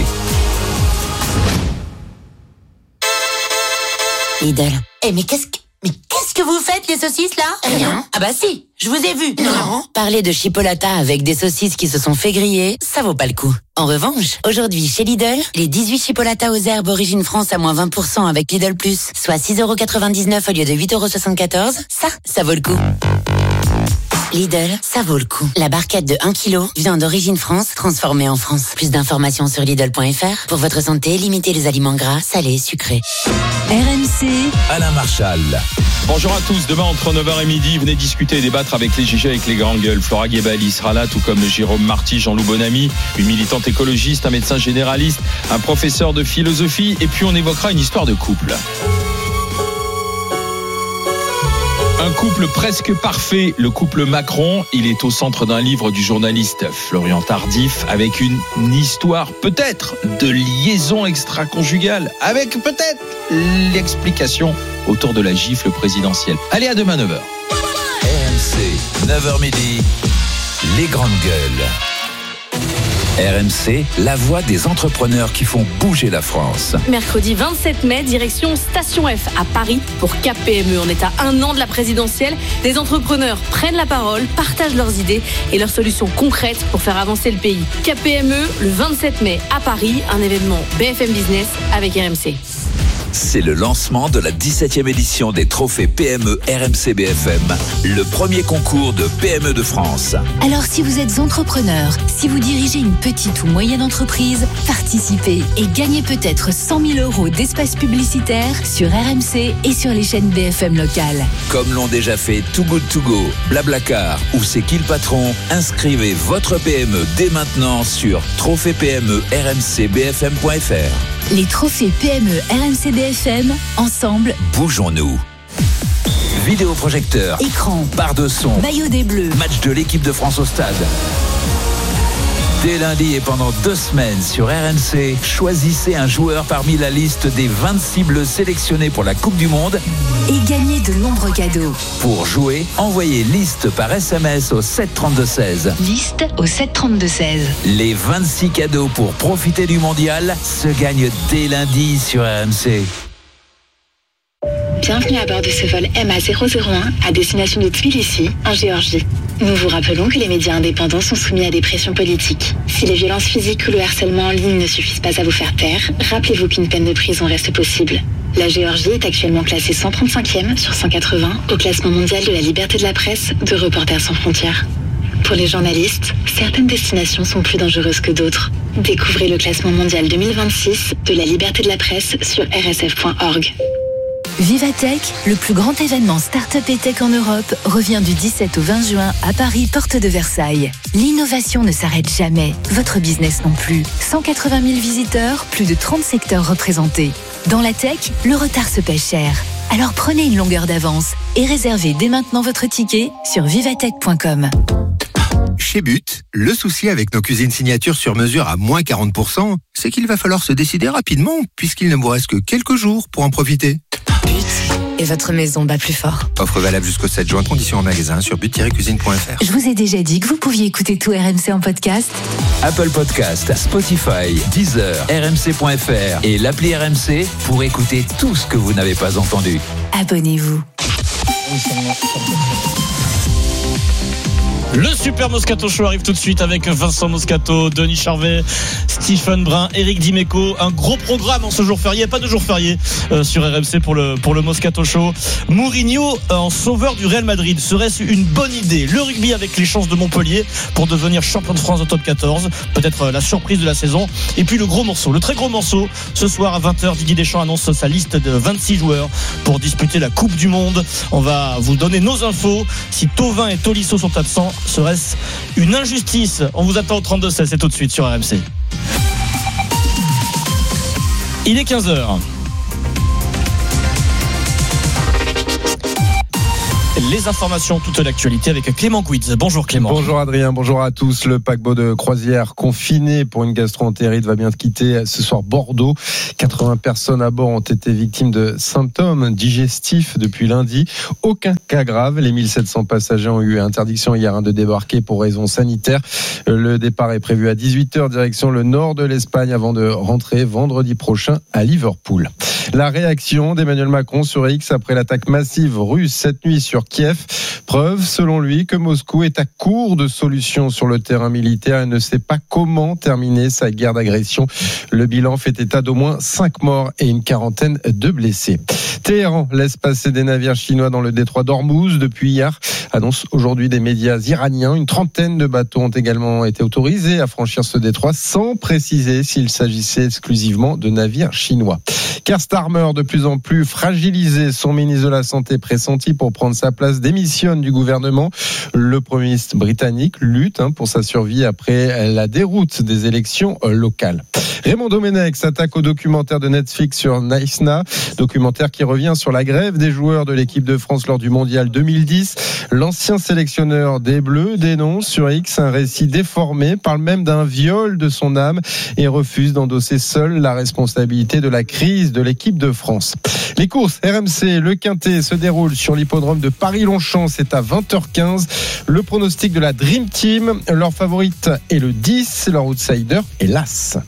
Lidl. Eh mais qu'est-ce que... Mais qu'est-ce que vous faites, les saucisses, là? Rien. Ah bah si, je vous ai vu. Non. Parler de chipolata avec des saucisses qui se sont fait griller, ça vaut pas le coup. En revanche, aujourd'hui, chez Lidl, les dix-huit chipolatas aux herbes Origine France à moins vingt pour cent avec Lidl Plus, soit six euros quatre-vingt-dix-neuf au lieu de huit euros soixante-quatorze, ça, ça vaut le coup. Lidl, ça vaut le coup. La barquette de un kilo, viande d'origine France, transformée en France. Plus d'informations sur Lidl point F R. Pour votre santé, limitez les aliments gras, salés, sucrés. R M C. Alain Marchal. Bonjour à tous. Demain, entre neuf heures et midi, venez discuter et débattre avec les G G, avec les grandes gueules. Flora Guébali sera là, tout comme Jérôme Marty, Jean-Loup Bonamy, une militante écologiste, un médecin généraliste, un professeur de philosophie. Et puis, on évoquera une histoire de couple. Un couple presque parfait, le couple Macron. Il est au centre d'un livre du journaliste Florian Tardif avec une, une histoire peut-être de liaison extra-conjugale, avec peut-être l'explication autour de la gifle présidentielle. Allez, à demain neuf heures. R M C, neuf heures midi, les grandes gueules. R M C, la voix des entrepreneurs qui font bouger la France. Mercredi vingt-sept mai, direction Station F à Paris pour K P M E. On est à un an de la présidentielle. Des entrepreneurs prennent la parole, partagent leurs idées et leurs solutions concrètes pour faire avancer le pays. K P M E, le vingt-sept mai à Paris, un événement B F M Business avec R M C. C'est le lancement de la dix-septième édition des trophées P M E R M C B F M, le premier concours de P M E de France. Alors si vous êtes entrepreneur, si vous dirigez une petite ou moyenne entreprise, participez et gagnez peut-être cent mille euros d'espace publicitaire sur R M C et sur les chaînes B F M locales. Comme l'ont déjà fait Too Good To Go, Blablacar ou C'est qui le patron, inscrivez votre P M E dès maintenant sur trophée P M E R M C B F M point F R. Les trophées P M E R M C B F M, ensemble, bougeons-nous. Vidéoprojecteur, écran, barre de son, maillot des Bleus, match de l'équipe de France au stade. Dès lundi et pendant deux semaines sur R M C, choisissez un joueur parmi la liste des vingt-six bleus sélectionnés pour la Coupe du Monde et gagnez de nombreux cadeaux. Pour jouer, envoyez liste par S M S au sept trente-deux seize. Liste au sept trente-deux seize. Les vingt-six cadeaux pour profiter du mondial se gagnent dès lundi sur R M C. Bienvenue à bord de ce vol M A zéro zéro un à destination de Tbilissi, en Géorgie. Nous vous rappelons que les médias indépendants sont soumis à des pressions politiques. Si les violences physiques ou le harcèlement en ligne ne suffisent pas à vous faire taire, rappelez-vous qu'une peine de prison reste possible. La Géorgie est actuellement classée cent trente-cinquième sur cent quatre-vingts au classement mondial de la liberté de la presse de Reporters sans frontières. Pour les journalistes, certaines destinations sont plus dangereuses que d'autres. Découvrez le classement mondial deux mille vingt-six de la liberté de la presse sur r s f point org. Vivatech, le plus grand événement start-up et tech en Europe, revient du dix-sept au vingt juin à Paris, porte de Versailles. L'innovation ne s'arrête jamais, votre business non plus. cent quatre-vingt mille visiteurs, plus de trente secteurs représentés. Dans la tech, le retard se paie cher. Alors prenez une longueur d'avance et réservez dès maintenant votre ticket sur vivatech point com. Chez But, le souci avec nos cuisines signatures sur mesure à moins quarante pour cent, c'est qu'il va falloir se décider rapidement puisqu'il ne vous reste que quelques jours pour en profiter. Et votre maison bat plus fort. Offre valable jusqu'au sept juin, conditions en magasin sur but tiret cuisine point f r. Je vous ai déjà dit que vous pouviez écouter tout R M C en podcast. Apple Podcast, Spotify, Deezer, R M C point F R et l'appli R M C pour écouter tout ce que vous n'avez pas entendu. Abonnez-vous. Le Super Moscato Show arrive tout de suite avec Vincent Moscato, Denis Charvet, Stephen Brun, Eric Dimeco. Un gros programme en ce jour férié, pas de jour férié euh, sur R M C pour le, pour le Moscato Show. Mourinho en sauveur du Real Madrid, serait-ce une bonne idée? Le rugby avec les chances de Montpellier pour devenir champion de France de top quatorze, peut-être la surprise de la saison. Et puis le gros morceau, le très gros morceau, ce soir à vingt heures, Didier Deschamps annonce sa liste de vingt-six joueurs pour disputer la Coupe du Monde. On va vous donner nos infos. Si Thauvin et Tolisso sont absents, serait-ce une injustice? On vous attend au trente-deux seize, c'est tout de suite sur R M C. Il est quinze heures. Les informations, toute l'actualité avec Clément Guitz. Bonjour Clément. Bonjour Adrien, bonjour à tous. Le paquebot de croisière confiné pour une gastro-entérite va bien quitter ce soir Bordeaux. quatre-vingts personnes à bord ont été victimes de symptômes digestifs depuis lundi. Aucun cas grave. Les mille sept cents passagers ont eu interdiction hier de débarquer pour raisons sanitaires. Le départ est prévu à dix-huit heures direction le nord de l'Espagne avant de rentrer vendredi prochain à Liverpool. La réaction d'Emmanuel Macron sur X après l'attaque massive russe cette nuit sur Kiev. Preuve, selon lui, que Moscou est à court de solutions sur le terrain militaire et ne sait pas comment terminer sa guerre d'agression. Le bilan fait état d'au moins cinq morts et une quarantaine de blessés. Téhéran laisse passer des navires chinois dans le détroit d'Ormuz depuis hier. Annonce aujourd'hui des médias iraniens. Une trentaine de bateaux ont également été autorisés à franchir ce détroit sans préciser s'il s'agissait exclusivement de navires chinois. Keir Starmer, de plus en plus fragilisé, son ministre de la Santé pressenti pour prendre sa place, démissionne du gouvernement. Le Premier ministre britannique lutte hein, pour sa survie après la déroute des élections locales. Raymond Domenech s'attaque au documentaire de Netflix sur Naïsna, documentaire qui revient sur la grève des joueurs de l'équipe de France lors du mondial deux mille dix. L'ancien sélectionneur des Bleus dénonce sur X un récit déformé, parle même d'un viol de son âme et refuse d'endosser seul la responsabilité de la crise de l'équipe de France. Les courses R M C, le Quintet se déroule sur l'hippodrome de Paris-Longchamp, c'est à vingt heures quinze. Le pronostic de la Dream Team, leur favorite est le dix, leur outsider est l'As.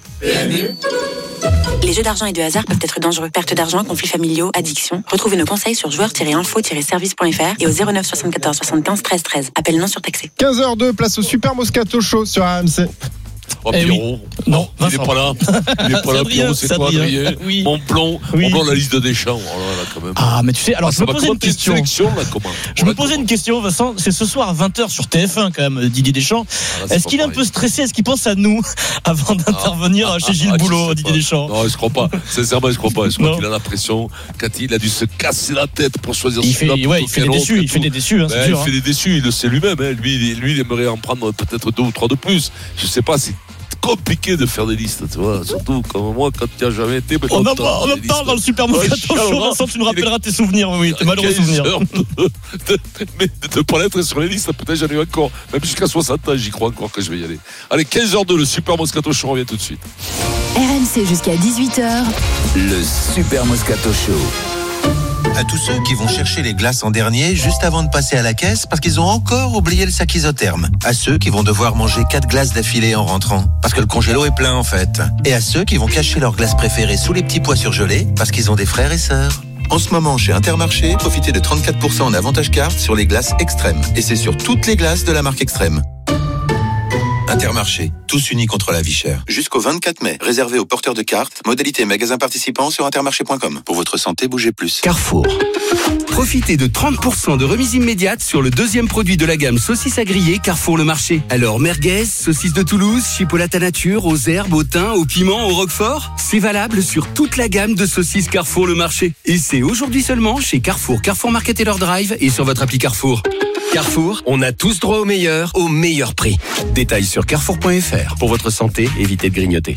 Les jeux d'argent et de hasard peuvent être dangereux. Perte d'argent, conflits familiaux, addiction. Retrouvez nos conseils sur joueurs tiret info tiret service point f r et au zéro neuf soixante-quatorze soixante-quinze treize treize. Appel non surtaxé. quinze heures deux, place au Super Moscato Show sur R M C. Oh, eh Pierrot. Oui. Non, il n'est pas là. Il n'est pas là, Pierrot. C'est toi, Adrien. Oui. Mon plomb. Oui. Mon plomb, la liste de Deschamps. Oh là, là, quand même. Ah, mais tu sais, alors ah, je me posais une question. Là, comment je me posais une question, Vincent. C'est ce soir à vingt heures sur T F un, quand même, Didier Deschamps. Ah, là, Est-ce qu'il est un peu stressé? Est-ce qu'il pense à nous avant d'intervenir ah, chez Gilles ah, Boulot, Didier pas. Deschamps? Non, je crois pas. Sincèrement, je crois pas. Je crois non. qu'il a la pression. Quand il a dû se casser la tête pour choisir il fait, ouais, il fait des déçus. Il fait des déçus. Hein, ben, dur, il fait des déçus. Il le sait lui-même. Hein. Lui, lui, il aimerait en prendre peut-être deux ou trois de plus. Je sais pas si. Compliqué de faire des listes, tu vois, surtout comme moi quand tu n'as jamais été. On en, on en parle dans le Super Moscato Show, Vincent, tu nous rappelleras tes souvenirs, oui, tes malheureux souvenirs. De, de, mais de ne pas l'être sur les listes, peut-être j'en ai eu encore, même jusqu'à soixante ans, j'y crois encore que je vais y aller. Allez, quinze heures deux, le Super Moscato Show revient tout de suite. R M C jusqu'à dix-huit heures. Le Super Moscato Show. À tous ceux qui vont chercher les glaces en dernier juste avant de passer à la caisse parce qu'ils ont encore oublié le sac isotherme. À ceux qui vont devoir manger quatre glaces d'affilée en rentrant parce que le congélo est plein en fait. Et à ceux qui vont cacher leurs glaces préférées sous les petits pois surgelés parce qu'ils ont des frères et sœurs. En ce moment, chez Intermarché, profitez de trente-quatre pour cent en avantage carte sur les glaces Extrême. Et c'est sur toutes les glaces de la marque Extrême. Intermarché, tous unis contre la vie chère. Jusqu'au vingt-quatre mai, réservé aux porteurs de cartes. Modalité magasin participant sur intermarché point com. Pour votre santé, bougez plus. Carrefour. Profitez de trente pour cent de remise immédiate sur le deuxième produit de la gamme saucisses à griller Carrefour le Marché. Alors merguez, saucisses de Toulouse, chipolata nature, aux herbes, au thym, au piment, au roquefort. C'est valable sur toute la gamme de saucisses Carrefour le Marché. Et c'est aujourd'hui seulement chez Carrefour, Carrefour Market et leur Drive et sur votre appli Carrefour. Carrefour, on a tous droit au meilleur, au meilleur prix. Détails sur carrefour point f r. Pour votre santé, évitez de grignoter.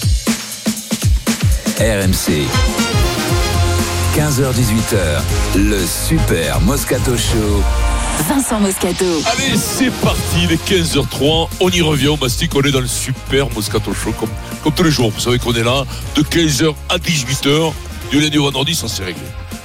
R M C, quinze heures dix-huit heures, le Super Moscato Show. Vincent Moscato. Allez, c'est parti, les quinze heures trois, on y revient, on mastique, on est dans le Super Moscato Show, comme, comme tous les jours. Vous savez qu'on est là de quinze heures à dix-huit heures, du lundi au vendredi, ça c'est réglé.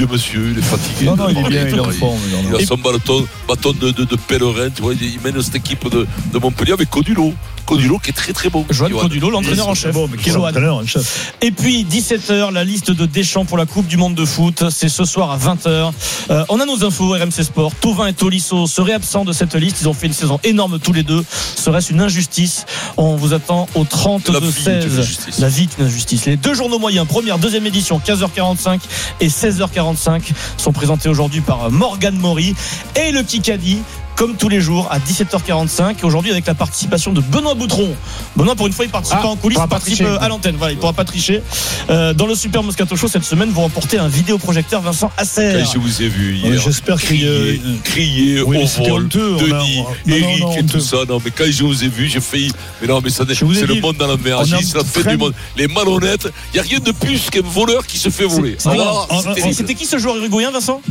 vieux monsieur, il est fatigué. Non, non, il est parler, bien, il est en il- forme. non, non. Il a son bâton, bâton de, de, de pèlerin, tu vois, il il mène cette équipe de, de Montpellier avec Codulo. Codulo qui est très très bon. Johan Codulo, l'entraîneur en chef. Bon, mais quel Johan. entraîneur en chef. Et puis dix-sept heures, la liste de Deschamps pour la Coupe du Monde de foot, c'est ce soir à vingt heures. Euh, on a nos infos R M C Sport. Thauvin et Tolisso seraient absents de cette liste. Ils ont fait une saison énorme tous les deux. Serait-ce une injustice? On vous attend au trente-deux seize. La vie est une injustice. Les deux journaux moyens, première, deuxième édition, quinze heures quarante-cinq et seize heures quarante-cinq, sont présentés aujourd'hui par Morgane Maury et le Kikadi, comme tous les jours à dix-sept heures quarante-cinq, aujourd'hui avec la participation de Benoît Boutron. Benoît, pour une fois, il participe Ah, pas en coulisses, il il pourra pas participe tricher. à l'antenne. Voilà, il pourra pas tricher. Euh, dans le Super Moscato Show cette semaine, vous remportez un vidéoprojecteur Vincent Asser. Quand je vous ai vu hier, Ouais, j'espère qu'il y a- crier, crier Oui, mais au c'était vol, honteux, on a- Denis, non, non, Eric non, et honteux. tout ça. Non, mais quand je vous ai vu, j'ai failli. Mais non, mais ça, Je vous ai c'est le dit, monde dans la merde. on J'ai a dit, c'est la fête très- du monde. Les malhonnêtes, il n'y a rien de plus qu'un voleur qui se fait voler. C'est- Alors, c'est- c'est c'est- terrible. C'était qui ce joueur uruguayen, Vincent?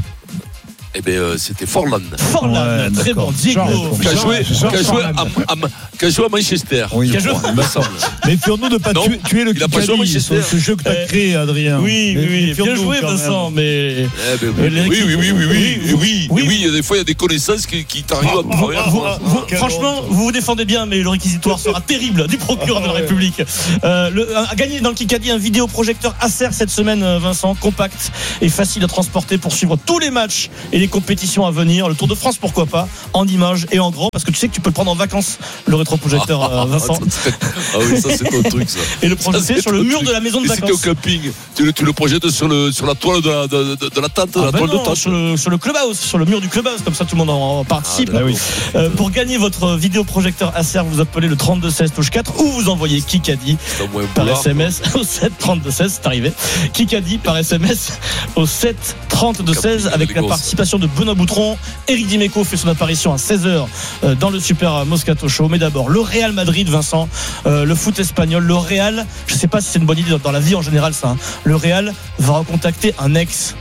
Eh bien, euh, c'était Forlan. Forlan, Ouais, très d'accord. bon. Diego. Qui a joué, Jean qui a joué Forlan. à, à- qui a joué à Manchester. Oui, Qui a joué- il me semble. Méfions-nous de pas Non, tuer, tuer le il a pas joué à Kikadi, Manchester. ce jeu que tu as Euh, créé, Adrien. Oui, oui, oui. Bien Méfions-nous joué, quand même. Vincent, mais. Eh ben Euh, oui, les oui, oui, oui, oui, oui, oui, oui, oui. oui, oui, il y a des fois, il y a des connaissances qui, qui t'arrivent à travers. Vous- vous- franchement, vous vous défendez bien, mais le réquisitoire sera terrible du procureur de la République. Euh, le, a gagné dans le Kikadi un vidéoprojecteur Acer cette semaine, euh, Vincent, compact et facile à transporter pour suivre tous les matchs et les compétitions à venir. Le Tour de France, pourquoi pas, en images et en grand, parce que tu sais que tu peux le prendre en vacances, le rétroprojecteur, euh, Vincent. Ah oui, ça c'est ton truc, ça. Et le Ça, projeter c'est sur le ton mur truc. de la maison de Et si t'es au vacances. camping, tu le, tu le projettes sur, le, sur la toile de la, de, de, de la tente, Ah la bah toile non, de tente. sur le, sur le clubhouse, sur le mur du clubhouse, comme ça tout le monde en participe. Ah, d'accord. Euh, pour gagner votre vidéoprojecteur Acer, vous appelez le trente-deux seize touche quatre ou vous envoyez Kikadi C'est un moyen par boulard, S M S au sept trente-deux seize, c'est arrivé. Kikadi par S M S au sept trente-deux seize avec la participation de Benoît Boutron. Eric Dimeco fait son apparition à seize heures euh, dans le Super Moscato Show. Mais d'abord, le Real Madrid, Vincent, euh, le foot espagnol, le Real, je sais pas si c'est une bonne idée dans la vie en général ça, hein. Le Real va recontacter un ex.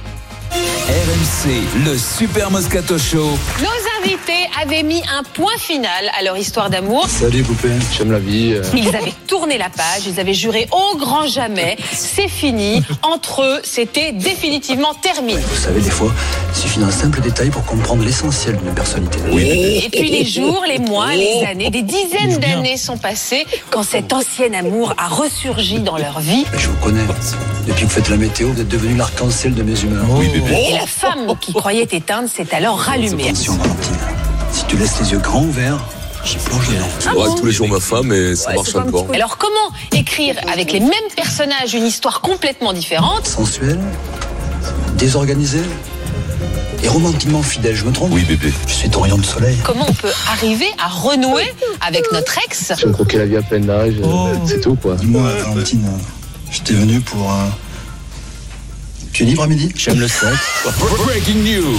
R M C, le Super Moscato Show. Nos invités avaient mis un point final à leur histoire d'amour. Salut poupée, j'aime la vie. euh. Ils avaient tourné la page, ils avaient juré au grand jamais, c'est fini. Entre eux, c'était définitivement terminé. Vous savez, des fois, il suffit d'un simple détail pour comprendre l'essentiel d'une personnalité. Et puis les jours, les mois, les années, des dizaines d'années sont passées quand cet ancien amour a ressurgi dans leur vie. Je vous connais. Depuis que vous faites la météo, vous êtes devenu l'arc-en-ciel de mes humeurs. Oui, bébé. Et la femme qui croyait éteindre s'est alors rallumée. Attention, Valentine. Si tu laisses les yeux grands ouverts, j'y plonge dedans. Ah Ouais, bon tous les jours ma femme et ça marche encore. Alors comment écrire avec les mêmes personnages une histoire complètement différente? Sensuel, désorganisé et romantiquement fidèle, je me trompe? Oui, bébé. Je suis ton rayon de soleil. Comment on peut arriver à renouer avec notre ex? Je me croquais la vie à pleine d'âge, c'est tout quoi. Dis-moi, Valentine, j'étais venu pour. Euh... Tu es libre à midi? J'aime le sexe. Breaking news.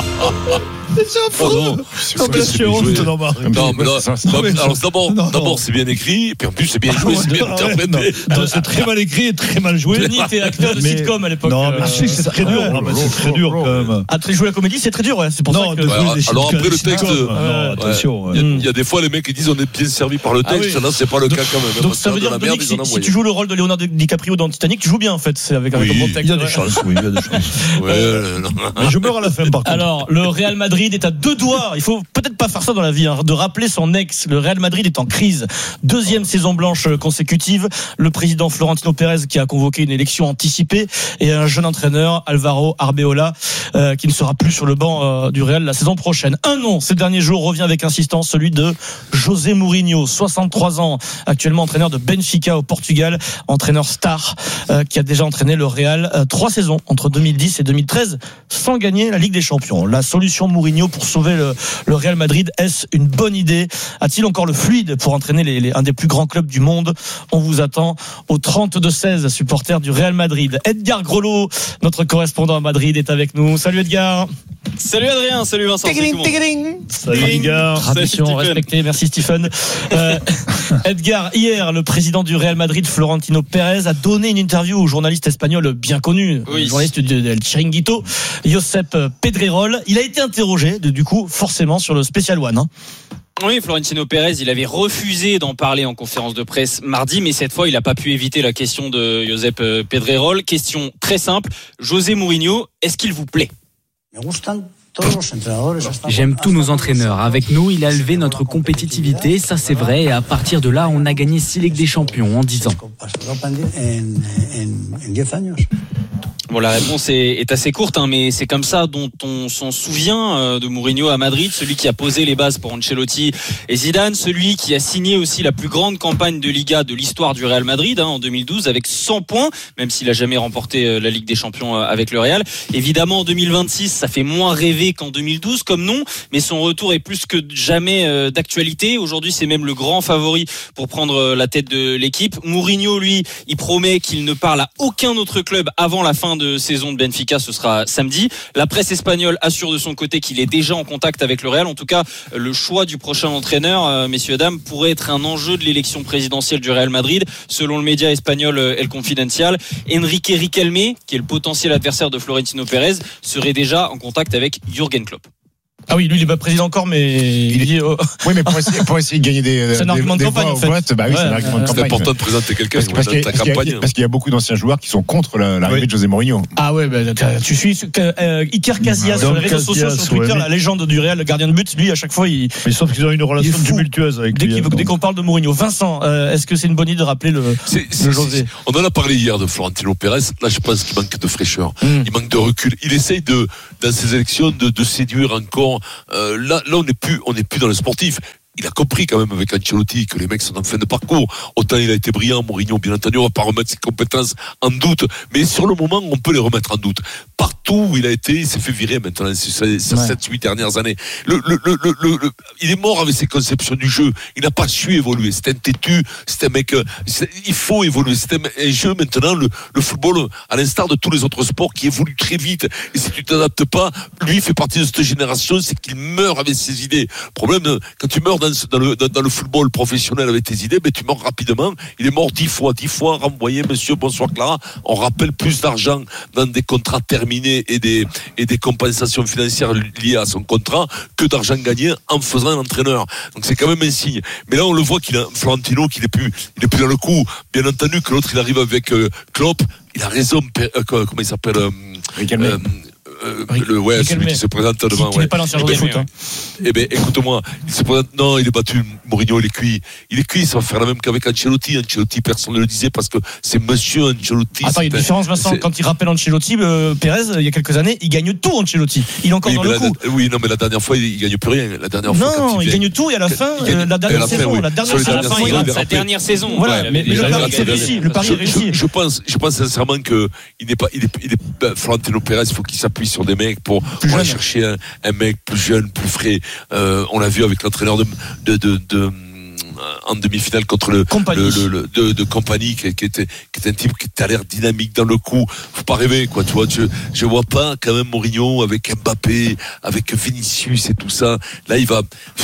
C'est affreux. Oh, mais c'est bien joué. Non, mais là, non, mais alors d'abord, d'abord c'est bien écrit, et puis en plus c'est bien joué, c'est bien interprété. Non, c'est très mal écrit et très mal joué. Denis était acteur de Mais- sitcom à l'époque. Non, mais Euh, je sais que c'est très dur. Non, mais c'est très dur quand même. Ah, très jouer la comédie, c'est très dur, ouais. C'est pour Non, ça que. de- Ouais, alors, des alors sitcoms, après le des texte, sitcoms. euh, Non, attention. il y a- ouais. il y, a des fois les mecs qui disent on est bien servi par le Ah texte, oui. là c'est pas le cas quand même. Donc Parce ça que veut de dire la Denis, merde, que ils si, en si envoient. tu joues le rôle de Leonardo DiCaprio dans Titanic, tu joues bien en fait. C'est avec, avec Oui, un bon texte. Il y a des Ouais. chances, oui, il y a des chances. Ouais, euh, non. Mais je meurs à la fin par contre. Alors, le Real Madrid est à deux doigts. Il faut peut-être pas faire ça dans la vie, hein, de rappeler son ex. Le Real Madrid est en crise. Deuxième saison blanche consécutive. Le président Florentino Pérez qui a convoqué une élection anticipée et un jeune entraîneur, Alvaro Arbeola, euh, qui ne sera plus sur le banc euh, du Real la saison prochaine. Un nom ces derniers jours revient avec insistance, celui de José Mourinho, soixante-trois ans, actuellement entraîneur de Benfica au Portugal, entraîneur star euh, qui a déjà entraîné le Real euh, trois saisons entre deux mille dix et deux mille treize sans gagner la Ligue des Champions. La solution Mourinho pour sauver le, le Real Madrid, est-ce une bonne idée? A-t-il encore le fluide pour entraîner les, les, un des plus grands clubs du monde? On vous attend au trente-deux seize, supporter du Real Madrid. Edgar Grolot, notre correspondant à Madrid, est avec nous. Salut Edgar. Salut Adrien, salut Vincent. Salut tout le monde. Salut Edgar. Tradition Salut, Stephen. respectée, merci Stephen. Euh, Edgar, hier, le président du Real Madrid, Florentino Pérez, a donné une interview au journaliste espagnol bien connu, Oui. le journaliste de El Chiringuito, Josep Pedrerol. Il a été interrogé, de- du coup, forcément, sur le Special One. Hein. Oui, Florentino Pérez, il avait refusé d'en parler en conférence de presse mardi, mais cette fois, il n'a pas pu éviter la question de Josep Pedrerol. Question très simple. José Mourinho, est-ce qu'il vous plaît? Me gustan J'aime tous nos entraîneurs. Avec nous, il a élevé notre compétitivité, ça c'est vrai. Et à partir de là, on a gagné six Ligues des Champions en dix ans. Bon, la réponse est, est assez courte, hein, mais c'est comme ça dont on s'en souvient euh, de Mourinho à Madrid, celui qui a posé les bases pour Ancelotti et Zidane, celui qui a signé aussi la plus grande campagne de Liga de l'histoire du Real Madrid hein, en deux mille douze avec cent points, même s'il a jamais remporté euh, la Ligue des Champions euh, avec le Real. Évidemment, en deux mille vingt-six, ça fait moins rêver qu'en deux mille douze comme nom, mais son retour est plus que jamais euh, d'actualité. Aujourd'hui, c'est même le grand favori pour prendre euh, la tête de l'équipe. Mourinho, lui, il promet qu'il ne parle à aucun autre club avant la fin de saison de Benfica, ce sera samedi. La presse espagnole assure de son côté qu'il est déjà en contact avec le Real. En tout cas, le choix du prochain entraîneur, euh, messieurs dames, pourrait être un enjeu de l'élection présidentielle du Real Madrid. Selon le média espagnol euh, El Confidencial, Enrique Riquelme, qui est le potentiel adversaire de Florentino Pérez, serait déjà en contact avec Jürgen Klopp. Ah oui, lui il est pas président encore, mais il dit. Oh. Oui, mais pour essayer, pour essayer de gagner des, c'est un des, argument de des campagne, voix en fait. au vote, bah oui, Ouais, c'est un argument de c'est campagne. C'est important de présenter quelqu'un parce, parce, dans qu'il, ta parce, qu'il campagne. y a, parce qu'il y a beaucoup d'anciens joueurs qui sont contre la, l'arrivée oui. de José Mourinho. Ah ouais, bah, tu suis euh, Iker Casillas sur les réseaux sociaux, sur Twitter, ouais, la légende du Real, le gardien de but. Lui, à chaque fois, il. Mais sauf qu'ils ont une relation tumultueuse avec dès, lui. Dès qu'on parle de Mourinho, Vincent, euh, est-ce que c'est une bonne idée de rappeler le, c'est, c'est, le José? c'est, On en a parlé hier de Florentino Pérez. Là, je pense qu'il manque de fraîcheur, mm. il manque de recul. Il essaye de, dans ses élections, de, de séduire encore. Euh, là, là, on n'est plus, on n'est plus dans le sportif. Il a compris quand même avec Ancelotti que les mecs sont en fin de parcours. Autant il a été brillant, Mourinho, bien entendu, on va pas remettre ses compétences en doute. Mais sur le moment, on peut les remettre en doute. Partout où il a été, il s'est fait virer maintenant sur ces sept huit dernières années. Le, le, le, le, le, il est mort avec ses conceptions du jeu. Il n'a pas su évoluer. C'est un têtu, c'est un mec, c'est, il faut évoluer. C'est un, un jeu maintenant, le, le football, à l'instar de tous les autres sports, qui évolue très vite. Et si tu t'adaptes pas, lui, il fait partie de cette génération, c'est qu'il meurt avec ses idées. Le problème, quand tu meurs dans Dans le, dans le football professionnel avec tes idées, mais tu meurs rapidement. Il est mort dix fois, dix fois renvoyé, monsieur, bonsoir Clara. On rappelle plus d'argent dans des contrats terminés et des, et des compensations financières liées à son contrat que d'argent gagné en faisant un entraîneur. Donc c'est quand même un signe. Mais là, on le voit qu'il a Florentino, qu'il est plus, il est plus dans le coup. Bien entendu que l'autre, il arrive avec euh, Klopp. Il a raison, euh, comment il s'appelle, euh, euh, Euh, le, ouais, celui qui se présente devant. Qui n'est pas l'ancien joueur de foot. Hein. Eh ben, écoute-moi, il se présente. Non, il est battu. Mourinho, il est cuit. Il est cuit. Ça va faire la même qu'avec Ancelotti. Ancelotti, personne ne le disait parce que c'est Monsieur Ancelotti. Attends, il y a une différence, Vincent. C'est... Quand il rappelle Ancelotti, euh, Pérez, il y a quelques années, il gagne tout. Ancelotti. Il est encore oui, dans le la, coup. Oui, non, mais la dernière fois, il, il gagne plus rien. La dernière non, fois, quand il, il gagne tout et à la fin, euh, la dernière saison, la dernière saison, il rate sa dernière saison. Voilà. Mais le pari est réussi. Le pari est réussi. Je pense, je pense sincèrement que il n'est pas, il est, il est Florentino Pérez. Il faut qu'il s'appuie sur des mecs pour. Pour aller chercher un, un mec plus jeune, plus frais. Euh, on l'a vu avec l'entraîneur de, de, de, de en demi-finale contre le compagnie le, le, de, de compagnie qui, qui était qui était un type qui a l'air dynamique dans le coup. Faut pas rêver quoi, tu vois. Je je vois pas quand même Mourinho avec Mbappé, avec Vinicius et tout ça. Là il va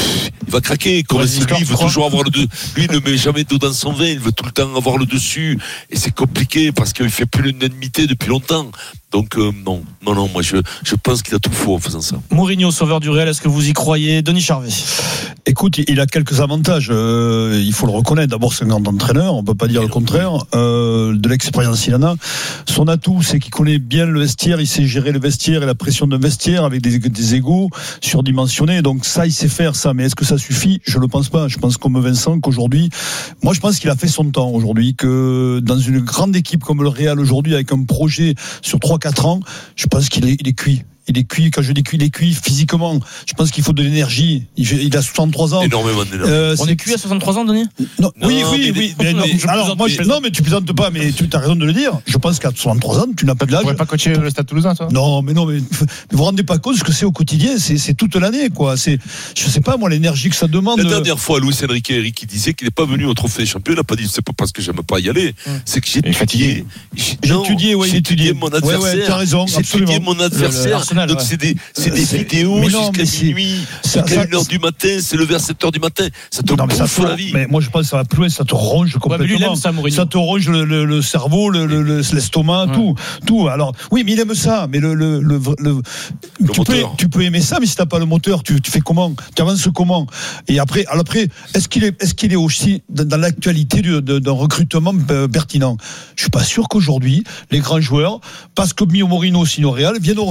il va craquer. Comme si lui il veut toujours avoir le dessus. Lui il ne met jamais d'eau dans son vin. Il veut tout le temps avoir le dessus et c'est compliqué parce qu'il fait plus l'unanimité depuis longtemps. Donc euh, non, non, non, moi je, je pense qu'il a tout faux en faisant ça. Mourinho, sauveur du Real, est-ce que vous y croyez? Denis Charvet. Écoute, il a quelques avantages. Euh, il faut le reconnaître. D'abord, c'est un grand entraîneur. On peut pas dire le contraire. Euh, de l'expérience, il en a. Son atout, c'est qu'il connaît bien le vestiaire. Il sait gérer le vestiaire et la pression de vestiaire avec des, des égos surdimensionnés. Donc ça, il sait faire ça. Mais est-ce que ça suffit? Je le pense pas. Je pense comme Vincent qu'aujourd'hui, moi, je pense qu'il a fait son temps aujourd'hui. Que dans une grande équipe comme le Real aujourd'hui, avec un projet sur trois quatre ans, je pense qu'il est, il est cuit. Il est cuit, quand je dis cuit, il est cuit physiquement. Je pense qu'il faut de l'énergie. Il, il a soixante-trois ans. Énormément d'énergie. Euh, On est cuit à soixante-trois ans, Denis? Non, non, oui, oui, mais oui. Mais non, je alors, moi, je, non, mais tu plaisantes pas, mais tu as raison de le dire. Je pense qu'à soixante-trois ans, tu n'as pas de l'âge. Tu pourrais pas coacher le Stade Toulousain, toi? Non, mais non, mais vous vous rendez pas compte de ce que c'est au quotidien. C'est, c'est toute l'année, quoi. C'est, je sais pas, moi, l'énergie que ça demande. La dernière fois, Luis Enrique Eric, qui disait qu'il n'est pas venu au Trophée des Champions, il n'a pas dit c'est pas parce que j'aime pas y aller, hum. c'est que j'ai étudié. J'ai étudié, ouais, j'ai étudié mon adversaire. Ouais, ouais, t'as raison, j'ai étudié mon adversaire. Donc c'est des, c'est des vidéos jusqu'à minuit, jusqu'à une heure du matin, c'est le vers sept heures du matin. Ça te bouffe la vie. Mais moi, je pense que ça va plus loin, ça te ronge complètement. Ça, ça te ronge le, le, le cerveau, le, le, le, l'estomac, ouais. tout, tout. Alors, oui, mais il aime ça. Mais le, le, le, le, le tu, peux, tu peux aimer ça, mais si t'as pas le moteur, tu, tu fais comment? Tu avances comment? Et après, alors après, est-ce qu'il est, est-ce qu'il est aussi dans, dans l'actualité du, de, d'un recrutement pertinent? Je suis pas sûr qu'aujourd'hui, les grands joueurs, parce que Mio Mourinho signe au Real, viennent au Real.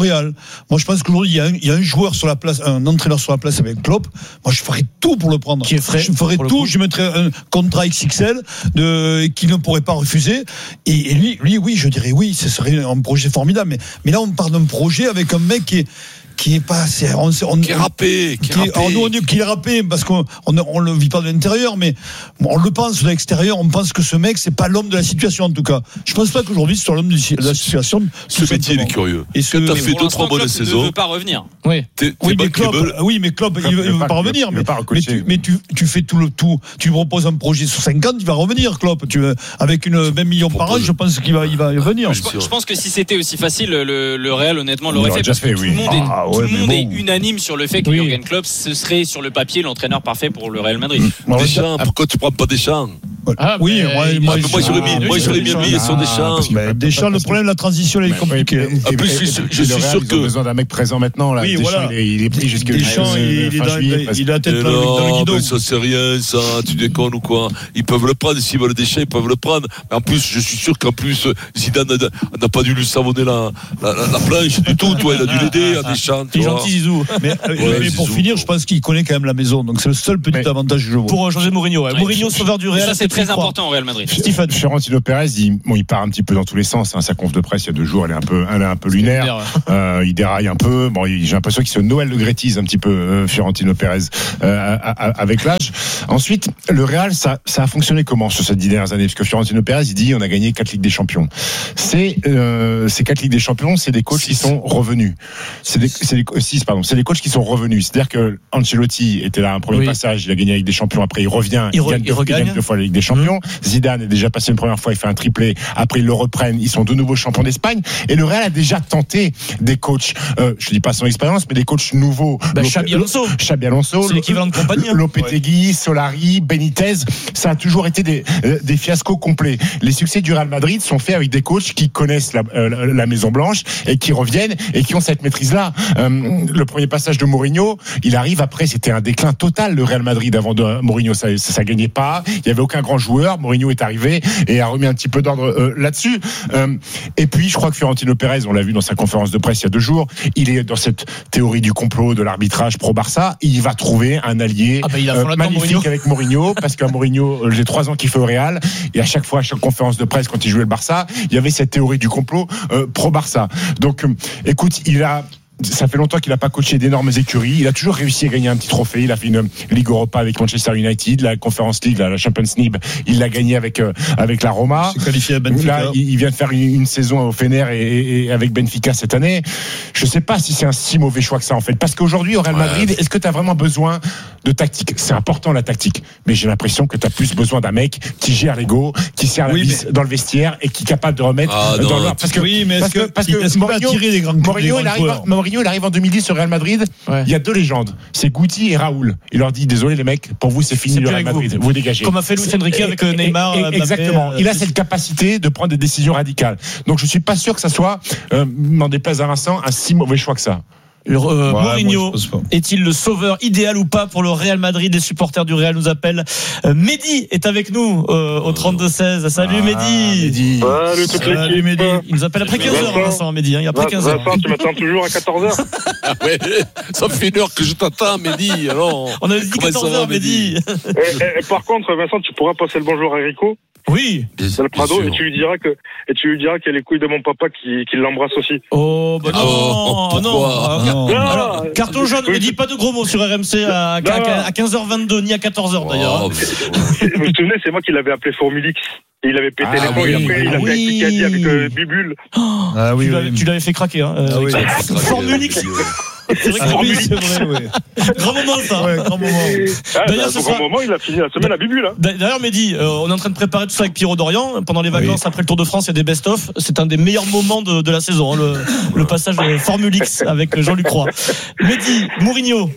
moi je pense qu'aujourd'hui il y a un, il y a un joueur sur la place, un entraîneur sur la place avec Klopp. Moi je ferais tout pour le prendre. Qui est frais, je ferais tout. Je mettrais un contrat X X L de qui ne pourrait pas refuser. Et, et lui, lui, oui, je dirais oui, ce serait un projet formidable. Mais, mais là on parle d'un projet avec un mec qui est qui est pas c'est on, on, qui est râpé qui est râpé alors nous on dit qu'il est râpé parce qu'on on, on le vit pas de l'intérieur, mais on le pense de l'extérieur. On pense que ce mec c'est pas l'homme de la situation, en tout cas je pense pas qu'aujourd'hui c'est l'homme de la situation. Ce métier il est curieux et ce, t'as fait deux trois bonnes saisons, ne veut pas revenir. Oui t'es, oui, t'es mais Klopp, oui mais Klopp il, il veut pas, pas revenir, mais, mais, tu, mais tu, tu fais tout le tout, tu lui proposes un projet sur cinquante, il va revenir Klopp, tu veux, avec une vingt millions par an, je pense qu'il va il va venir. Je, je pense que si c'était aussi facile, le, le Real honnêtement l'aurait fait, parce que tout le monde est, ah, tout ouais, le monde bon. est unanime sur le fait que oui. Jürgen Klopp ce serait sur le papier l'entraîneur parfait pour le Real Madrid. Mmh. Deschamps, pourquoi tu prends pas Deschamps? Ah, oui, moi, moi, ah, moi j'aurais mis, moi j'aurais mis mis sur Deschamps. Ah, Deschamps, le problème de la transition est compliqué. En plus, je suis, je suis sûr que. Ils ont besoin d'un mec présent maintenant. Là. Oui, Deschamps, voilà. il, est, il est pris jusqu'à Deschamps, il, il, juillet, il, il a la tête dans, dans le guidon. Mais ça c'est rien, ça. Tu déconnes ou quoi? Ils peuvent le prendre. S'ils veulent Deschamps, ils peuvent le prendre. Mais en plus, je suis sûr qu'en plus, Zidane n'a pas dû lui savonner la, la, la, la planche du tout. Toi, il a dû l'aider à Deschamps. C'est gentil, Zizou. Mais, ouais, mais pour Zizou, finir, je pense qu'il connaît quand même la maison. Donc c'est le seul petit mais avantage que je vois. Pour José Mourinho, ouais. Mourinho, sauveur du Real. Ça c'est très important au Real Madrid. Stéphane Florentino Pérez, il, bon, il part un petit peu dans tous les sens. Hein. Sa conf de presse il y a deux jours, elle est un peu, elle est un peu lunaire. Euh, il déraille un peu. Bon, j'ai l'impression qu'il se Noël le Grétise un petit peu, euh, Florentino Pérez, euh, avec l'âge. Ensuite, le Real, ça, ça a fonctionné comment sur ces dix dernières années? Parce que Florentino Pérez, il dit, on a gagné quatre Ligues des Champions. C'est euh, ces quatre Ligues des Champions, c'est des coachs six. Qui sont revenus. C'est des, c'est des six, pardon. C'est des coachs qui sont revenus. C'est-à-dire que Ancelotti était là un premier oui. passage, il a gagné la Ligue des Champions. Après, il revient, il, il, re, gagne, il, regagne. il gagne deux fois la Ligue des Champions. Mmh. Zidane est déjà passé une première fois, il fait un triplé. Après, ils le reprennent. Ils sont de nouveau champions d'Espagne. Et le Real a déjà tenté des coachs. Euh, je dis pas sans expérience, mais des coachs nouveaux. Bah, Xabi Alonso. Xabi Alonso. C'est l'équivalent de compagnie. Hein. Lopetegui, ouais. Solari, Benitez. Ça a toujours été des, euh, des fiascos complets. Les succès du Real Madrid sont faits avec des coachs qui connaissent la, euh, la Maison Blanche et qui reviennent et qui ont cette maîtrise-là. Euh, le premier passage de Mourinho, il arrive après, c'était un déclin total le Real Madrid avant de Mourinho, ça, ça, ça gagnait pas. Il y avait aucun grand joueur. Mourinho est arrivé et a remis un petit peu d'ordre euh, là-dessus. Euh, et puis, je crois que Florentino Pérez, on l'a vu dans sa conférence de presse il y a deux jours, il est dans cette théorie du complot, de l'arbitrage pro-Barça. Il va trouver un allié ah bah, il a euh, magnifique Mourinho. Avec Mourinho, parce qu'à Mourinho, euh, j'ai trois ans qu'il fait au Real, et à chaque fois, à chaque conférence de presse, quand il jouait le Barça, il y avait cette théorie du complot euh, pro-Barça. Donc, euh, écoute, il a ça fait longtemps qu'il n'a pas coaché d'énormes écuries. Il a toujours réussi à gagner un petit trophée. Il a fait une Ligue Europa avec Manchester United, la Conference League, la, la Champions League. Il l'a gagné avec euh, avec la Roma. Il s'est qualifié à Benfica. Là, il, il vient de faire une, une saison au Fener et, et, et avec Benfica cette année. Je ne sais pas si c'est un si mauvais choix que ça en fait. Parce qu'aujourd'hui au Real Madrid, ouais. Est-ce que tu as vraiment besoin de tactique? C'est important la tactique, mais j'ai l'impression que tu as plus besoin d'un mec qui gère l'ego, qui sert la oui, vis mais... dans le vestiaire et qui est capable de remettre ah, dans l'ordre. Parce que oui, mais est-ce parce que, que, parce que, que Mourinho, les grands, Mourinho, les il arrive, Mourinho, il arrive en deux mille dix au Real Madrid, ouais. Il y a deux légendes, c'est Guti et Raoul. Il leur dit désolé les mecs, pour vous c'est fini c'est le Real Madrid, vous. vous dégagez. Comme a fait Luis Enrique avec et, Neymar. Et, et, exactement. Il a cette capacité de prendre des décisions radicales. Donc je suis pas sûr que ça soit, euh, m'en déplaise à Vincent, un si mauvais choix que ça. Euh, ouais, Mourinho est-il le sauveur idéal ou pas pour le Real Madrid? Les supporters du Real nous appellent. Euh, Mehdi est avec nous euh, au trentedeux seize. Salut ah, Mehdi. Mehdi. Salut toute l'équipe. Mehdi. Il nous appelle après quinze heures, Vincent, Mehdi. Hein, après quinze heures. Vincent, tu m'attends toujours à quatorze heures. Ouais, ça fait une heure que je t'attends, Mehdi. Alors, on avait dit quatorze heures, Mehdi. Et, et, et par contre, Vincent, tu pourras passer le bonjour à Rico. Oui, c'est le Prado, et tu lui diras que et tu lui diras qu'il y a les couilles de mon papa qui, qui l'embrasse aussi. Oh bah non, oh, non, non. non. Alors, carton jaune, ne dis pas de gros mots sur R M C à, à, à quinze heures vingt-deux ni à quatorze heures d'ailleurs. Oh, vous vous souvenez, c'est moi qui l'avais appelé Formulix. Et il avait pété ah, les points, oui, après, ah, il a fait oui. un Kikadi avec euh, Bibule. Oh, ah, oui, tu, l'avais, oui. tu l'avais fait craquer, hein. Ah, oui. Formulix. C'est vrai que ah, oui, c'est vrai, oui. Grand moment, ça. Ouais, grand moment. Ah, d'ailleurs, ce grand moment, il a fini la semaine à Bibule. Hein. D'ailleurs, Mehdi, euh, on est en train de préparer tout ça avec Pierrot Dorian. Pendant les vacances, oui. Après le Tour de France, il y a des best-of. C'est un des meilleurs moments de, de la saison, hein, le, le passage de Formulix avec Jean-Luc Roy. Mehdi, Mourinho.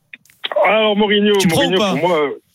Alors, Mourinho, tu Mourinho prends ou pas pour moi,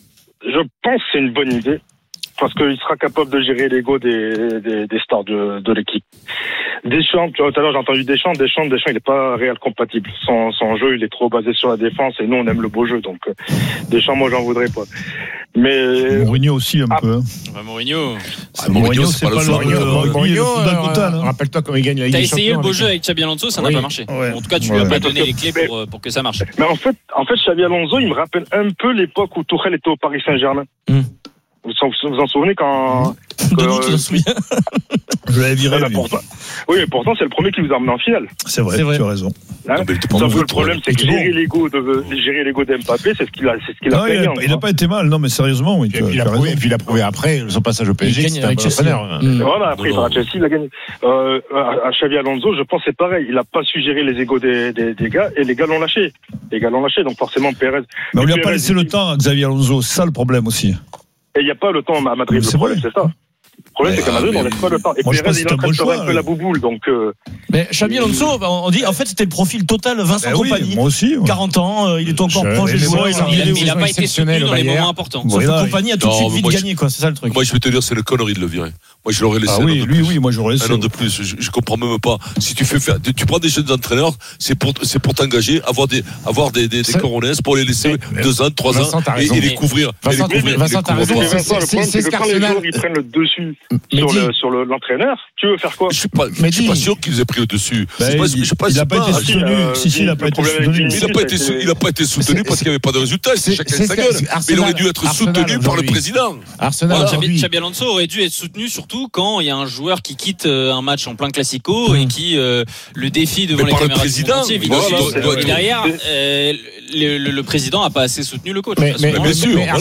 je pense que c'est une bonne idée. Parce qu'il sera capable de gérer l'ego des, des, des stars de, de l'équipe. Deschamps, tout à l'heure j'ai entendu Deschamps, Deschamps, Deschamps, il n'est pas Real compatible. Son, son jeu, il est trop basé sur la défense et nous on aime le beau jeu, donc Deschamps, moi j'en voudrais pas. Mais Mourinho aussi un ah, peu. Bah, Mourinho. Ah, Mourinho, c'est pas le Mourinho. Mourinho, total. rappelle-toi quand il gagne la Ligue T'as des essayé Champions. le beau jeu avec Xabi Alonso, ça n'a Oui. pas marché. Ouais. En tout cas, tu Ouais. lui as pas Mais donné parce les que- clés mais- pour, euh, pour que ça marche. Mais en fait, en fait, Xabi Alonso, il me rappelle un peu l'époque où Tuchel était au Paris Saint-Germain. Hmm. Vous vous vous en souvenez quand Denis, tu t'en souviens? Je l'avais viré. Ah, bah, lui. pourtant- Oui, mais pourtant, c'est le premier qui vous a emmené en finale. C'est vrai, C'est vrai. tu as raison. Hein Non, mais il était pas Sauf mauvais, que le problème, c'est que Il était gérer l'ego de gérer l'ego d'Mbappé, c'est ce qu'il a, c'est ce qu'il a Non, il payé. a- il n'a pas été mal, non, mais sérieusement, oui. Et tu as- puis, il a tu as prouvé, et raison. puis il a prouvé après son passage au P S G. Il que gagne c'était un avec bon Chelsea. entraîneur. Hmm. Voilà, après, Non, il va à Chelsea, il a gagné. Euh, à à Xabi Alonso, je pense que c'est pareil. Il a pas su gérer les égos des, des, des gars, et les gars l'ont lâché. Les gars l'ont lâché, donc forcément, Pérez. Mais on lui a Pérez, pas laissé le temps à Xavi Alonso, c'est ça le problème aussi. Et il n'y a pas le temps à Madrid. Mais Le c'est problème, vrai. c'est ça. Le problème, Ouais, c'est qu'à Madrid, ah, on mais- laisse pas le temps. Et Moi, je pense Pérez, que il est c'est en un train bon de faire choix, un peu euh. la bouboule, donc. euh, Mais Xabi Alonso, on dit, en fait, c'était le profil total Vincent Ben oui, Kompany. moi aussi. ouais. quarante ans, euh, il est encore Je- proche des mais joueurs, bon, il il a a- viré Il au- n'a pas été soutenu exceptionnel dans au les Bayern. moments importants. Sauf Voilà, que Kompany a tout de Non, suite mais vite moi, je- gagné, quoi. C'est ça le truc. Moi, je vais te dire, c'est une connerie de le virer. Moi, je l'aurais laissé Ah un oui, an de lui, plus. oui, moi j'aurais laissé. Un an de plus. Je, je comprends même pas. Si tu fais faire, tu prends des jeunes entraîneurs, c'est pour, c'est pour t'engager, avoir des, avoir des, des, des C'est- coronesses pour les laisser Mais- deux ans, trois Vincent, ans t'as et, raison. et les Mais- couvrir. et les Vincent, couvrir, Vincent, les t'as couvrir raison. pas. C'est- Vincent, le c'est- problème, c'est c'est ce que quand les qu'Arsenal- joueurs ils prennent le dessus Mais sur dis- le sur le- l'entraîneur, tu veux faire quoi? Je suis pas, Mais je suis dis- pas sûr qu'ils aient pris le dessus. Ben, C'est pas- il- je sais pas, il c'est a pas été pas- soutenu. euh, Si, si, il a le pas été problème avec soutenu. Mais il n'a pas été, sou- il a pas été soutenu C'est- parce qu'il n'y avait pas de résultat. C'est c'est- chacun c'est sa ce que- gueule. c'est Mais il Arsenal- aurait dû être Arsenal soutenu par le aujourd'hui. président. Arsenal Voilà. Xabi, aujourd'hui. Xabi Alonso aurait dû être soutenu surtout quand il y a un joueur qui quitte euh, un match en plein classico et qui euh, le défie devant Mais les par le caméras du président, monde entier, voilà, évidemment. doit- doit Et être- derrière, euh, le, le- le président n'a pas assez soutenu le coach. Mais- à ce mais- moment-là. Bien sûr, mais voilà.